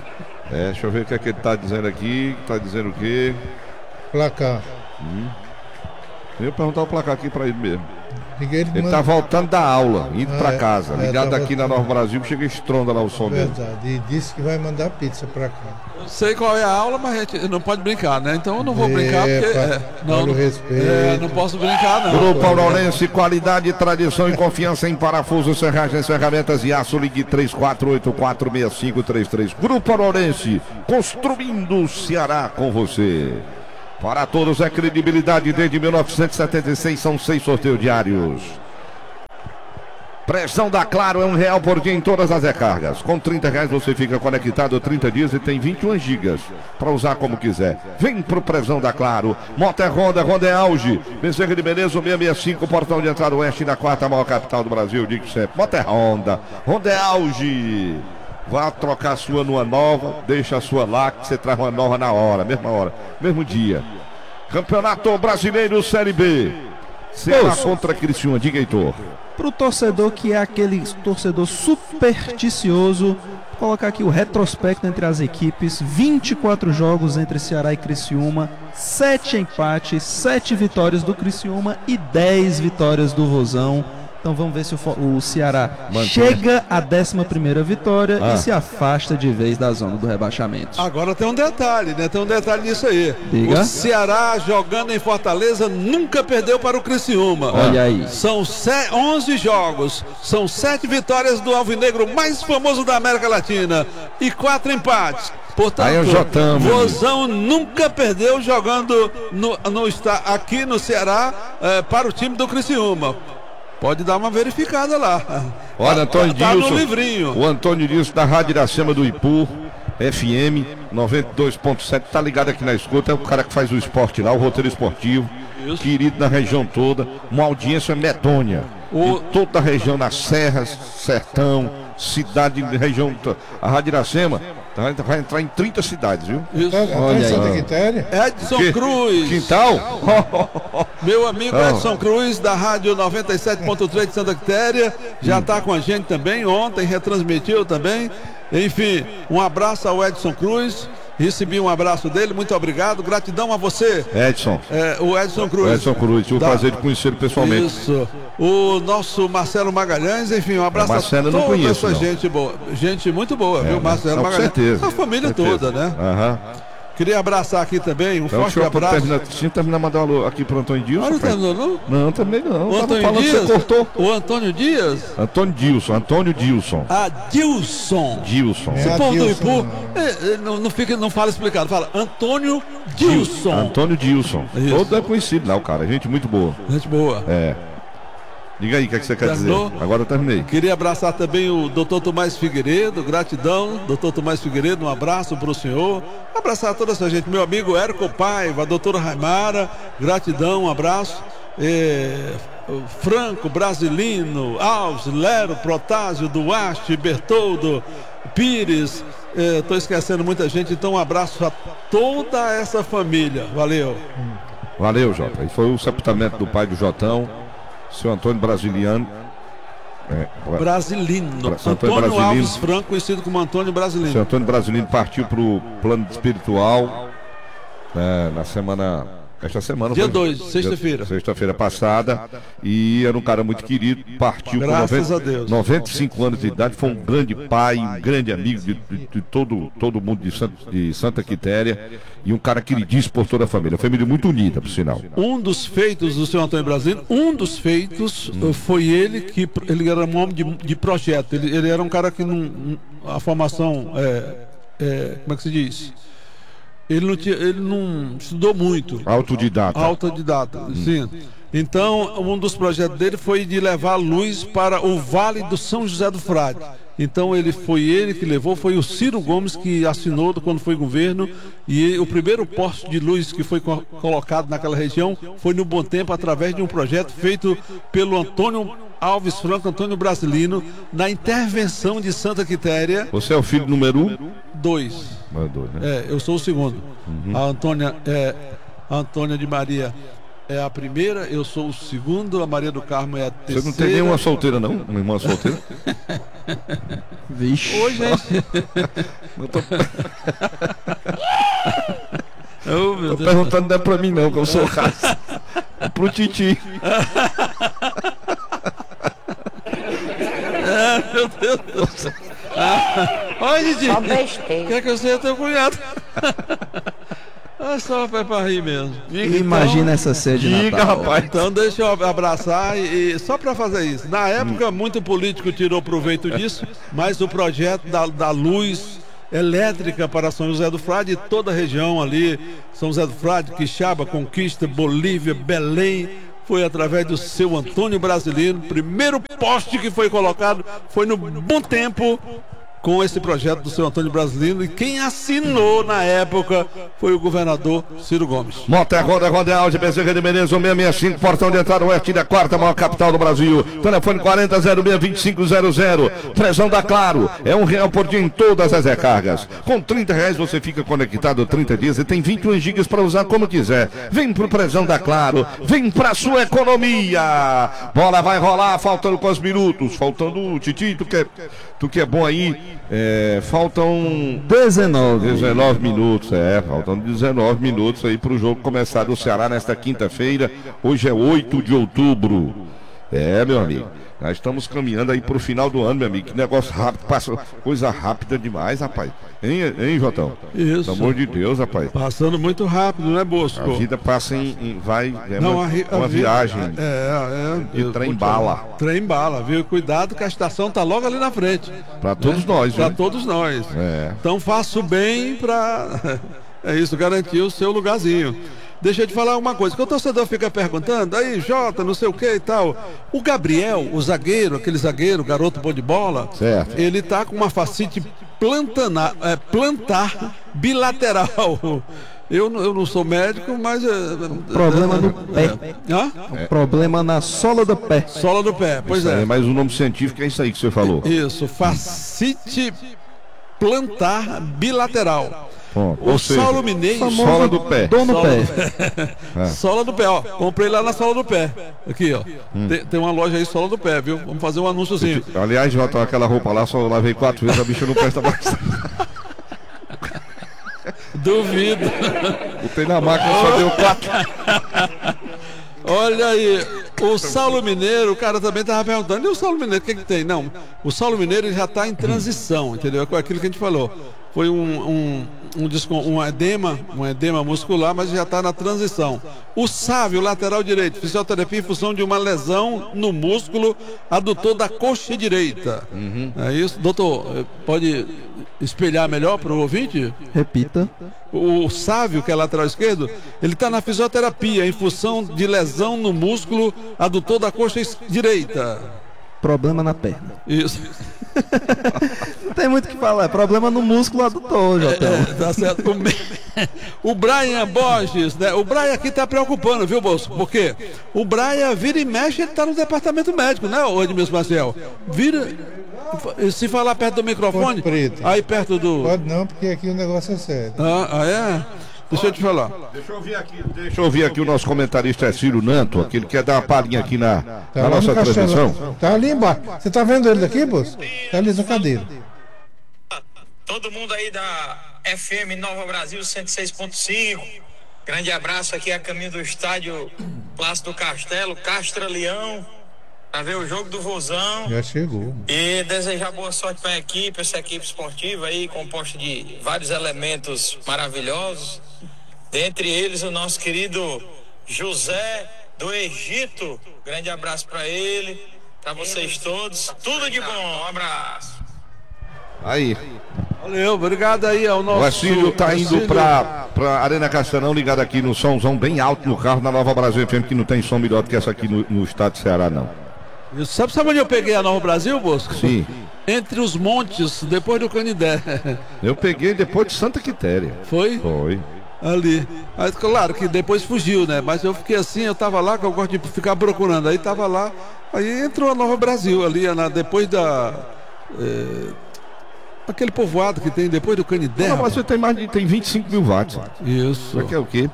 É, deixa eu ver o que é que ele tá dizendo aqui. Tá dizendo o quê? Placar. Hum. Eu ia perguntar o placar aqui pra ele mesmo. Ele, ele tá voltando da aula, indo é, pra casa. É, ligado tá aqui na Nova Brasil, chega e estronda lá o som dele. Verdade, e disse que vai mandar pizza pra cá. Eu sei qual é a aula, mas a gente não pode brincar, né? Então eu não vou brincar é, porque. Pa, é, não, não, é, não posso brincar, não. Grupo Aurorense, qualidade, tradição e confiança em parafusos, serragens, ferramentas e aço. Ligue três quatro oito quatro seis cinco três três. Grupo Aurorense, construindo o Ceará com você. Para todos é credibilidade desde mil novecentos e setenta e seis, são seis sorteios diários. Pressão da Claro é um real por dia em todas as recargas. Com trinta reais você fica conectado trinta dias e tem vinte e um gigas para usar como quiser. Vem pro Pressão da Claro. Moto é Honda, Honda é auge. Bezerra de Beleza, seiscentos e sessenta e cinco, portão de entrada oeste da quarta maior capital do Brasil. Digo sempre, Moto é Honda, Honda é auge. Vá trocar a sua numa nova, deixa a sua lá que você traz uma nova na hora, mesma hora, mesmo dia. Campeonato Brasileiro Série B. Ceará contra Criciúma, diga, Heitor. Para o torcedor que é aquele torcedor supersticioso, vou colocar aqui o retrospecto entre as equipes: vinte e quatro jogos entre Ceará e Criciúma, sete empates, sete vitórias do Criciúma e dez vitórias do Vozão. Então vamos ver se o, o Ceará Mantém. chega à décima primeira vitória ah. e se afasta de vez da zona do rebaixamento. Agora tem um detalhe, né? Tem um detalhe nisso aí. Diga. O Ceará, jogando em Fortaleza, nunca perdeu para o Criciúma. Olha aí. São onze jogos, são sete vitórias do alvinegro mais famoso da América Latina e quatro empates. Portanto, aí Jotão, Vozão nunca perdeu jogando no, no, aqui no Ceará eh, para o time do Criciúma. Pode dar uma verificada lá. Olha, Antônio tá, tá Dilson, no livrinho. O Antônio Dilson da Rádio Iracema do Ipu, F M noventa e dois ponto sete, tá ligado aqui na escuta. É o cara que faz o esporte lá, o roteiro esportivo. Isso. Querido na região toda, uma audiência medonha. O... toda a região das serras, sertão, cidade, região. A Rádio Iracema vai entrar em trinta cidades, viu? Isso. Olha aí. Santa Quitéria. Edson que... Cruz. Quintal? Meu amigo Edson Cruz, da Rádio noventa e sete ponto três de Santa Quitéria, já está com a gente também, ontem retransmitiu também. Enfim, um abraço ao Edson Cruz. Recebi um abraço dele, muito obrigado, gratidão a você. Edson. É, o Edson Cruz. O Edson Cruz, tive o da... prazer de conhecê-lo pessoalmente. Isso. O nosso Marcelo Magalhães, enfim, um abraço a toda conheço, essa não. gente boa. Gente muito boa, é, viu, Marcelo não, Magalhães? Com certeza. A família certeza. toda, né? Aham. Uhum. Queria abraçar aqui também, um então, forte abraço. Terminar, deixa eu terminar mandar um alô aqui pro Antônio Dilson. Ah, não terminou, não? Não, também não. O Antônio falando, Dias? Você cortou. O Antônio Dias? Antônio Dilson, Antônio Dilson. Ah, Dilson. Dilson. Esse é, povo do Dilson, Ipu, é, é, não, não, fica, não fala explicado, fala Antônio Dilson. Antônio Dilson. Isso. Todo é conhecido lá, o cara. Gente muito boa. Gente boa. É. Diga aí o que, é que você quer Terminou? dizer. Agora eu terminei. Queria abraçar também o doutor Tomás Figueiredo, gratidão. doutor Tomás Figueiredo, um abraço para o senhor. Abraçar toda essa gente. Meu amigo Érico Paiva, a doutora Raimara, gratidão, um abraço. É, Franco, Brasilino, Alves, Lero, Protásio, Duarte, Bertoldo, Pires. Estou é, esquecendo muita gente, então um abraço a toda essa família. Valeu. Valeu, Jota. E foi o sepultamento do pai do Jotão, seu Antônio Brasiliano. É, Brasilino. Bra Antônio, Antônio Brasilino. Alves Franco, conhecido como Antônio Brasilino. Seu Antônio Brasilino partiu para o plano espiritual né, na semana. Esta semana. Dia dois, sexta-feira. Sexta-feira passada. E era um cara muito querido. Partiu Graças com noventa, a Deus. noventa e cinco anos de idade. Foi um grande pai, um grande amigo de, de, de todo, todo mundo de Santa, de Santa Quitéria. E um cara queridíssimo por toda a família. Família muito unida, por sinal. Um dos feitos do seu Antônio Brasileiro, um dos feitos hum. foi ele que. Ele era um homem de, de projeto. Ele, ele era um cara que não. A formação. É, é, como é que se diz? Ele não, tinha, ele não estudou muito. Autodidata. Autodidata, hum. sim. Então, um dos projetos dele foi de levar a luz para o Vale do São José do Frade. Então, ele foi ele que levou, foi o Ciro Gomes que assinou quando foi governo. E o primeiro poste de luz que foi co colocado naquela região foi no Bom Tempo, através de um projeto feito pelo Antônio Alves Franco, Antônio Brasilino, na intervenção de Santa Quitéria. Você é o filho número um? Dois. É, dois né? É, eu sou o segundo. Uhum. A Antônia, é, a Antônia de Maria é a primeira, eu sou o segundo, a Maria do Carmo é a terceira. Você não tem nenhuma solteira, não? Uma irmã solteira? Vixe. Oi, gente. Não tô... Oh, meu Tô Deus. perguntando não é pra mim não, que eu sou raça. É pro Titi. Ah, meu Deus do céu. Ah, olha, Didi. Só besteira. Quer que eu seja teu cunhado? É só pra rir mesmo. Imagina essa ceia de Diga, Natal. rapaz. Então deixa eu abraçar e, e só para fazer isso. Na época, muito político tirou proveito disso, mas o projeto da, da luz elétrica para São José do Frade e toda a região ali, São José do Frade, Quixaba, Conquista, Bolívia, Belém, foi através do seu Antônio Brasilino. Primeiro poste que foi colocado foi no Bom Tempo, com esse projeto do seu Antônio Brasilino, e quem assinou na época foi o governador Ciro Gomes. Moto Roda, Rodeal de Bezerra de Menezes, seiscentos e sessenta e cinco, portão de entrada oeste da quarta maior capital do Brasil. Telefone quarenta, zero seis, vinte e cinco zero zero. Prezão da Claro, é um real por dia em todas as recargas. Com trinta reais você fica conectado trinta dias e tem vinte e um gigas para usar como quiser. Vem pro Prezão da Claro, vem pra sua economia. Bola vai rolar, faltando quantos minutos? Faltando, Titi, tu que é, tu que é bom aí. É, faltam dezenove. dezenove minutos, é, faltam dezenove minutos aí para o jogo começar do Ceará nesta quinta-feira. Hoje é oito de outubro. É, meu amigo, nós estamos caminhando aí para o final do ano, meu amigo. Que negócio rápido, passa coisa rápida demais, rapaz. Hein, hein, Jotão? Isso. Pelo amor de Deus, rapaz. Passando muito rápido, né, Bosco? A vida passa em, em vai, é Não, uma, a, ri- a uma vida- viagem. É, é. de trem bala. Trem bala, viu? Cuidado que a estação tá logo ali na frente. Para todos nós, Para viu? todos nós. É. Então faça o bem para é isso, garantir o seu lugarzinho. Deixa eu te falar uma coisa, que o torcedor fica perguntando, aí Jota, não sei o que e tal. O Gabriel, o zagueiro, aquele zagueiro, garoto bom de bola, Certo. ele tá com uma fascite plantana, é, plantar bilateral. Eu, não- eu não sou médico, mas... É, Problema no é, pé. é. Hã? Problema na sola do pé. Sola do pé, pois Isso aí, é. mas o nome científico é isso aí que você falou. Isso, fascite plantar bilateral. Bom, O ou seja, Saulo Mineiro, sola do pé. Dor no Sola pé. sola do pé, ó. Comprei lá na sola do pé. Aqui, ó. Hum. Tem, tem uma loja aí, sola do pé, viu? Vamos fazer um anúnciozinho. Aliás, Jota, aquela roupa lá, só lavei quatro vezes, a bicha não presta mais. Duvido. Botei na máquina, só deu quatro. Olha aí, o Saulo Mineiro, o cara também tava perguntando, e o Saulo Mineiro, o que que tem? Não, o Saulo Mineiro ele já tá em transição, entendeu? É com aquilo que a gente falou. Foi um, um, um, disco- um edema, um edema muscular, mas já está na transição. O Sávio, lateral direito, fisioterapia em função de uma lesão no músculo adutor da coxa direita. É isso? Doutor, pode espelhar melhor para o ouvinte? Repita. O Sávio, que é lateral esquerdo, ele está na fisioterapia em função de lesão no músculo adutor da coxa es- direita. Problema na perna. Isso. Não tem muito o que falar. É problema no músculo adutor, Jotão. É, tá certo. O, me- o Brian Borges, né? O Brian aqui tá preocupando, viu, Bolso? Porque o Brian vira e mexe, ele tá no departamento médico, né, ô Edmilson Marcel? Vira. Se falar perto do microfone, Ponte Preta. aí perto do. Pode não, porque aqui o negócio é sério. Ah, ah, é? Deixa eu te falar. Deixa eu ouvir aqui, deixa eu ouvir aqui o nosso comentarista é Ciro Nanto, aquele que quer dar uma palhinha aqui na, Tá na lá nossa no castelo. transmissão. Tá ali embaixo. Você tá vendo ele daqui, moço? Tá ali na cadeira. Todo mundo aí da F M Nova Brasil cento e seis ponto cinco. Grande abraço aqui a caminho do estádio Plácido Castelo, Castra Leão, para ver o jogo do Vozão. Já chegou. E desejar boa sorte para a equipe, essa equipe esportiva aí, composta de vários elementos maravilhosos. Dentre eles, o nosso querido José do Egito. Grande abraço para ele, para vocês todos. Tudo de bom, um abraço. Aí, Valeu, obrigado aí ao nosso. o Acílio tá indo Acílio. pra, pra Arena Castelão, ligado aqui no somzão bem alto no carro, na Nova Brasil F M, que não tem som melhor do que essa aqui no, no estado de Ceará, não. Isso. Sabe, sabe onde eu peguei a Nova Brasil, Bosco? Sim, Entre os montes, depois do Canidé. eu peguei depois de Santa Quitéria. Foi? Foi. Ali. Mas claro que depois fugiu, né? Mas eu fiquei assim, eu tava lá, que eu gosto de ficar procurando. Aí tava lá, aí entrou a Nova Brasil ali, na, depois da. É, aquele povoado que tem depois do Canidé. Não, mas você tem mais de tem vinte e cinco mil watts. Isso. Isso aqui é o quê?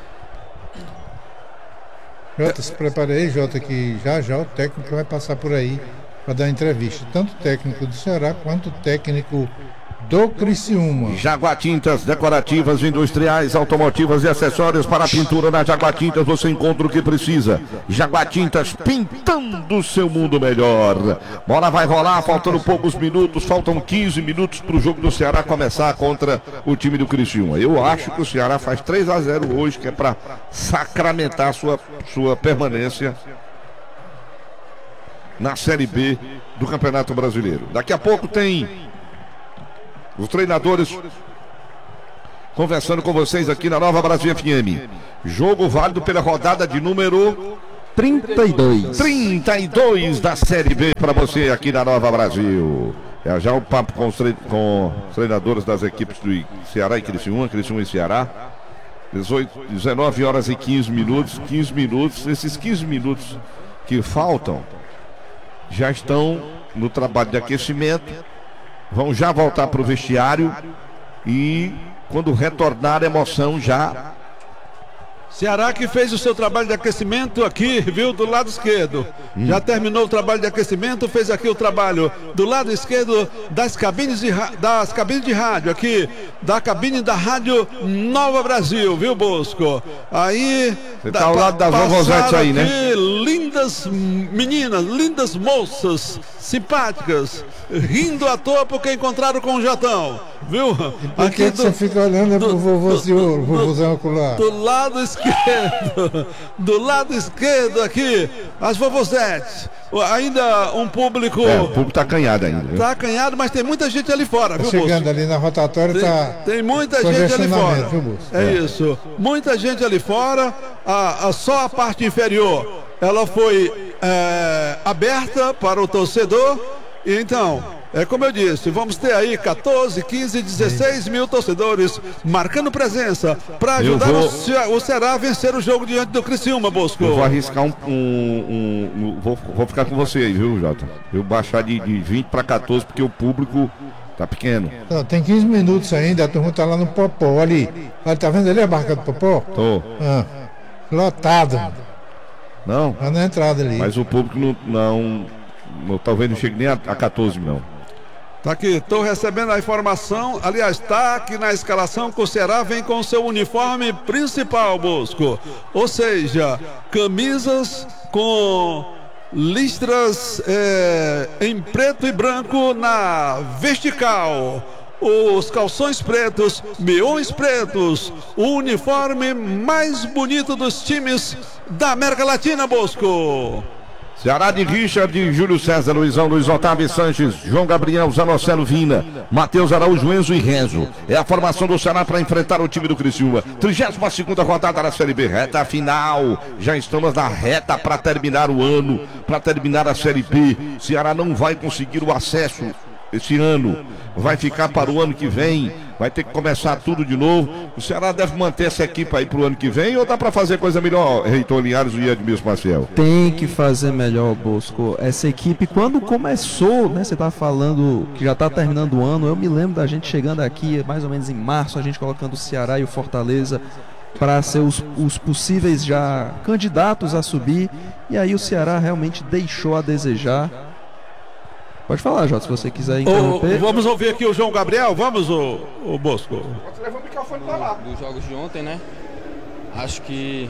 Jota, se prepare aí, Jota, que já já o técnico vai passar por aí para dar entrevista. Tanto o técnico do Ceará quanto o técnico do Criciúma. Jaguatintas, decorativas, industriais, automotivas e acessórios para a pintura. Na Jaguatintas você encontra o que precisa. Jaguatintas, pintando o seu mundo melhor. Bola vai rolar, faltando poucos minutos, faltam quinze minutos para o jogo do Ceará começar contra o time do Criciúma. Eu acho que o Ceará faz três a zero hoje, que é para sacramentar sua, sua permanência na Série B do Campeonato Brasileiro. Daqui a pouco tem os treinadores conversando com vocês aqui na Nova Brasil F M. Jogo válido pela rodada de número trinta e dois. trinta e dois da Série B para você aqui na Nova Brasil. É já o papo com os, tre... com os treinadores das equipes do Ceará e Criciúma, Criciúma e Ceará. dezoito, dezenove horas e quinze minutos. quinze minutos. Esses quinze minutos que faltam já estão no trabalho de aquecimento. Vão já voltar para o vestiário e quando retornar a emoção já. Ceará que fez o seu trabalho de aquecimento aqui, viu, do lado esquerdo. Hum. Já terminou o trabalho de aquecimento, fez aqui o trabalho do lado esquerdo das cabines de, das cabines de rádio, aqui, da cabine da Rádio Nova Brasil, viu, Bosco? Aí... Você tá ao lado das vovozetes aí, né? Lindas meninas, lindas moças, simpáticas, rindo à toa porque encontraram com o Jatão, viu? E por que, que você fica olhando do, pro vovôzão, vovôzão ocular? Do lado esquerdo, do lado esquerdo aqui, as vovozetes. Ainda um público... É, o público tá acanhado ainda. Viu? Tá acanhado, mas tem muita gente ali fora, tá viu, chegando moço? ali na rotatória, tem, tá... Tem muita gente ali fora. Viu, é, é isso. Muita gente ali fora. A, a, só a parte inferior, ela foi é, aberta para o torcedor. E então... É como eu disse, vamos ter aí quatorze, quinze, dezesseis mil torcedores marcando presença para ajudar vou... o, o Ceará a vencer o jogo diante do Criciúma, Bosco. Eu vou arriscar um... um, um, um vou, vou ficar com você aí, viu, Jota? Eu baixar de, de vinte para quatorze porque o público tá pequeno. Não, tem quinze minutos ainda, a turma tá lá no Popó, ali. Olha, tá vendo ali a barca do Popó? Tô. Ah, lotado. Não? Tá na entrada ali. Mas o público não... não, não talvez não chegue nem a, a quatorze, não. Tá aqui, estou recebendo a informação, aliás, está aqui na escalação que o Ceará vem com o seu uniforme principal, Bosco. Ou seja, camisas com listras é, em preto e branco na vertical. Os calções pretos, meiões pretos, o uniforme mais bonito dos times da América Latina, Bosco. Ceará de Richard, Júlio César, Luizão, Luiz Otávio Sanches, João Gabriel, Zanocelo Vina, Matheus Araújo, Enzo e Renzo. É a formação do Ceará para enfrentar o time do Criciúma. trigésima segunda rodada da Série B, reta final. Já estamos na reta para terminar o ano, para terminar a Série B. Ceará não vai conseguir o acesso esse ano, vai ficar para o ano que vem, vai ter que começar tudo de novo. O Ceará deve manter essa equipe aí para o ano que vem ou dá para fazer coisa melhor, Reitor Linhares e Edmilson Maciel? Tem que fazer melhor, Bosco. Essa equipe, quando começou, né, você tá falando que já tá terminando o ano, eu me lembro da gente chegando aqui mais ou menos em março, a gente colocando o Ceará e o Fortaleza para ser os, os possíveis já candidatos a subir, e aí o Ceará realmente deixou a desejar. Pode falar, Jota, se você quiser interromper. Oh, vamos ouvir aqui o João Gabriel, vamos, o, o Bosco. Pode levar o microfone pra lá. Dos jogos de ontem, né? Acho que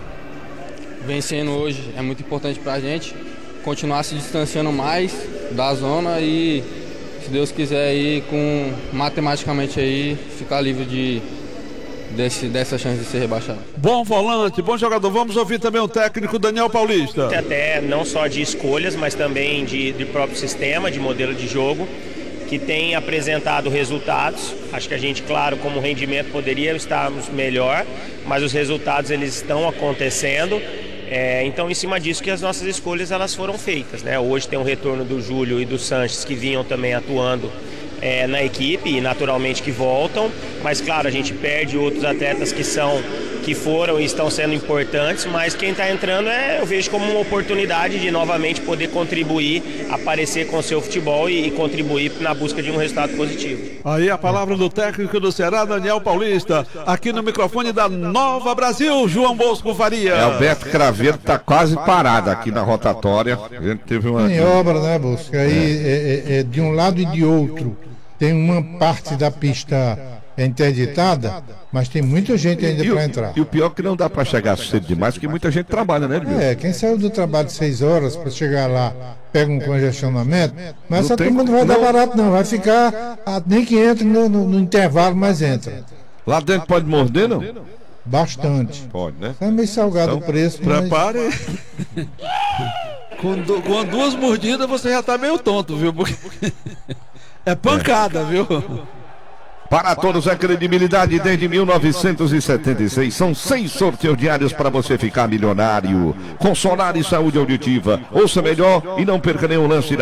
vencendo hoje é muito importante pra gente continuar se distanciando mais da zona e, se Deus quiser, aí, com matematicamente aí, ficar livre de Desse, dessa chance de ser rebaixado. Bom volante, bom jogador. Vamos ouvir também o técnico Daniel Paulista. Até não só de escolhas, mas também de, de próprio sistema, de modelo de jogo, que tem apresentado resultados. Acho que a gente, claro, como rendimento poderia estarmos melhor, mas os resultados eles estão acontecendo. É, então, em cima disso que as nossas escolhas elas foram feitas, né? Hoje tem o retorno do Júlio e do Sanches, que vinham também atuando É, na equipe e naturalmente que voltam, mas claro, a gente perde outros atletas que são, que foram e estão sendo importantes, mas quem está entrando é, eu vejo como uma oportunidade de novamente poder contribuir, aparecer com o seu futebol e, e contribuir na busca de um resultado positivo. Aí a palavra do técnico do Ceará, Daniel Paulista, aqui no microfone da Nova Brasil, João Bosco Faria. É, Alberto Craveiro está quase parado aqui na rotatória. A gente teve uma... Tem obra, né, Bosco? Aí é. É, é, de um lado e de outro. tem uma parte da pista interditada, mas tem muita gente ainda para entrar. E o pior é que não dá para chegar cedo demais, porque muita gente trabalha, né, Edmilson? É, quem saiu do trabalho de seis horas para chegar lá, pega um congestionamento, mas Não essa tem- turma não vai não. dar barato não, vai ficar, ah, nem que entre no, no- no intervalo, mas entra. Lá dentro pode morder, não? Bastante. Pode, né? É meio salgado Então, o preço, mas Prepare. com, du- com duas mordidas você já tá meio tonto, viu? Porque é pancada, viu? Para todos a credibilidade desde mil novecentos e setenta e seis. São seis sorteios diários para você ficar milionário. Com Solar e Saúde Auditiva. Ouça melhor e não perca nenhum lance da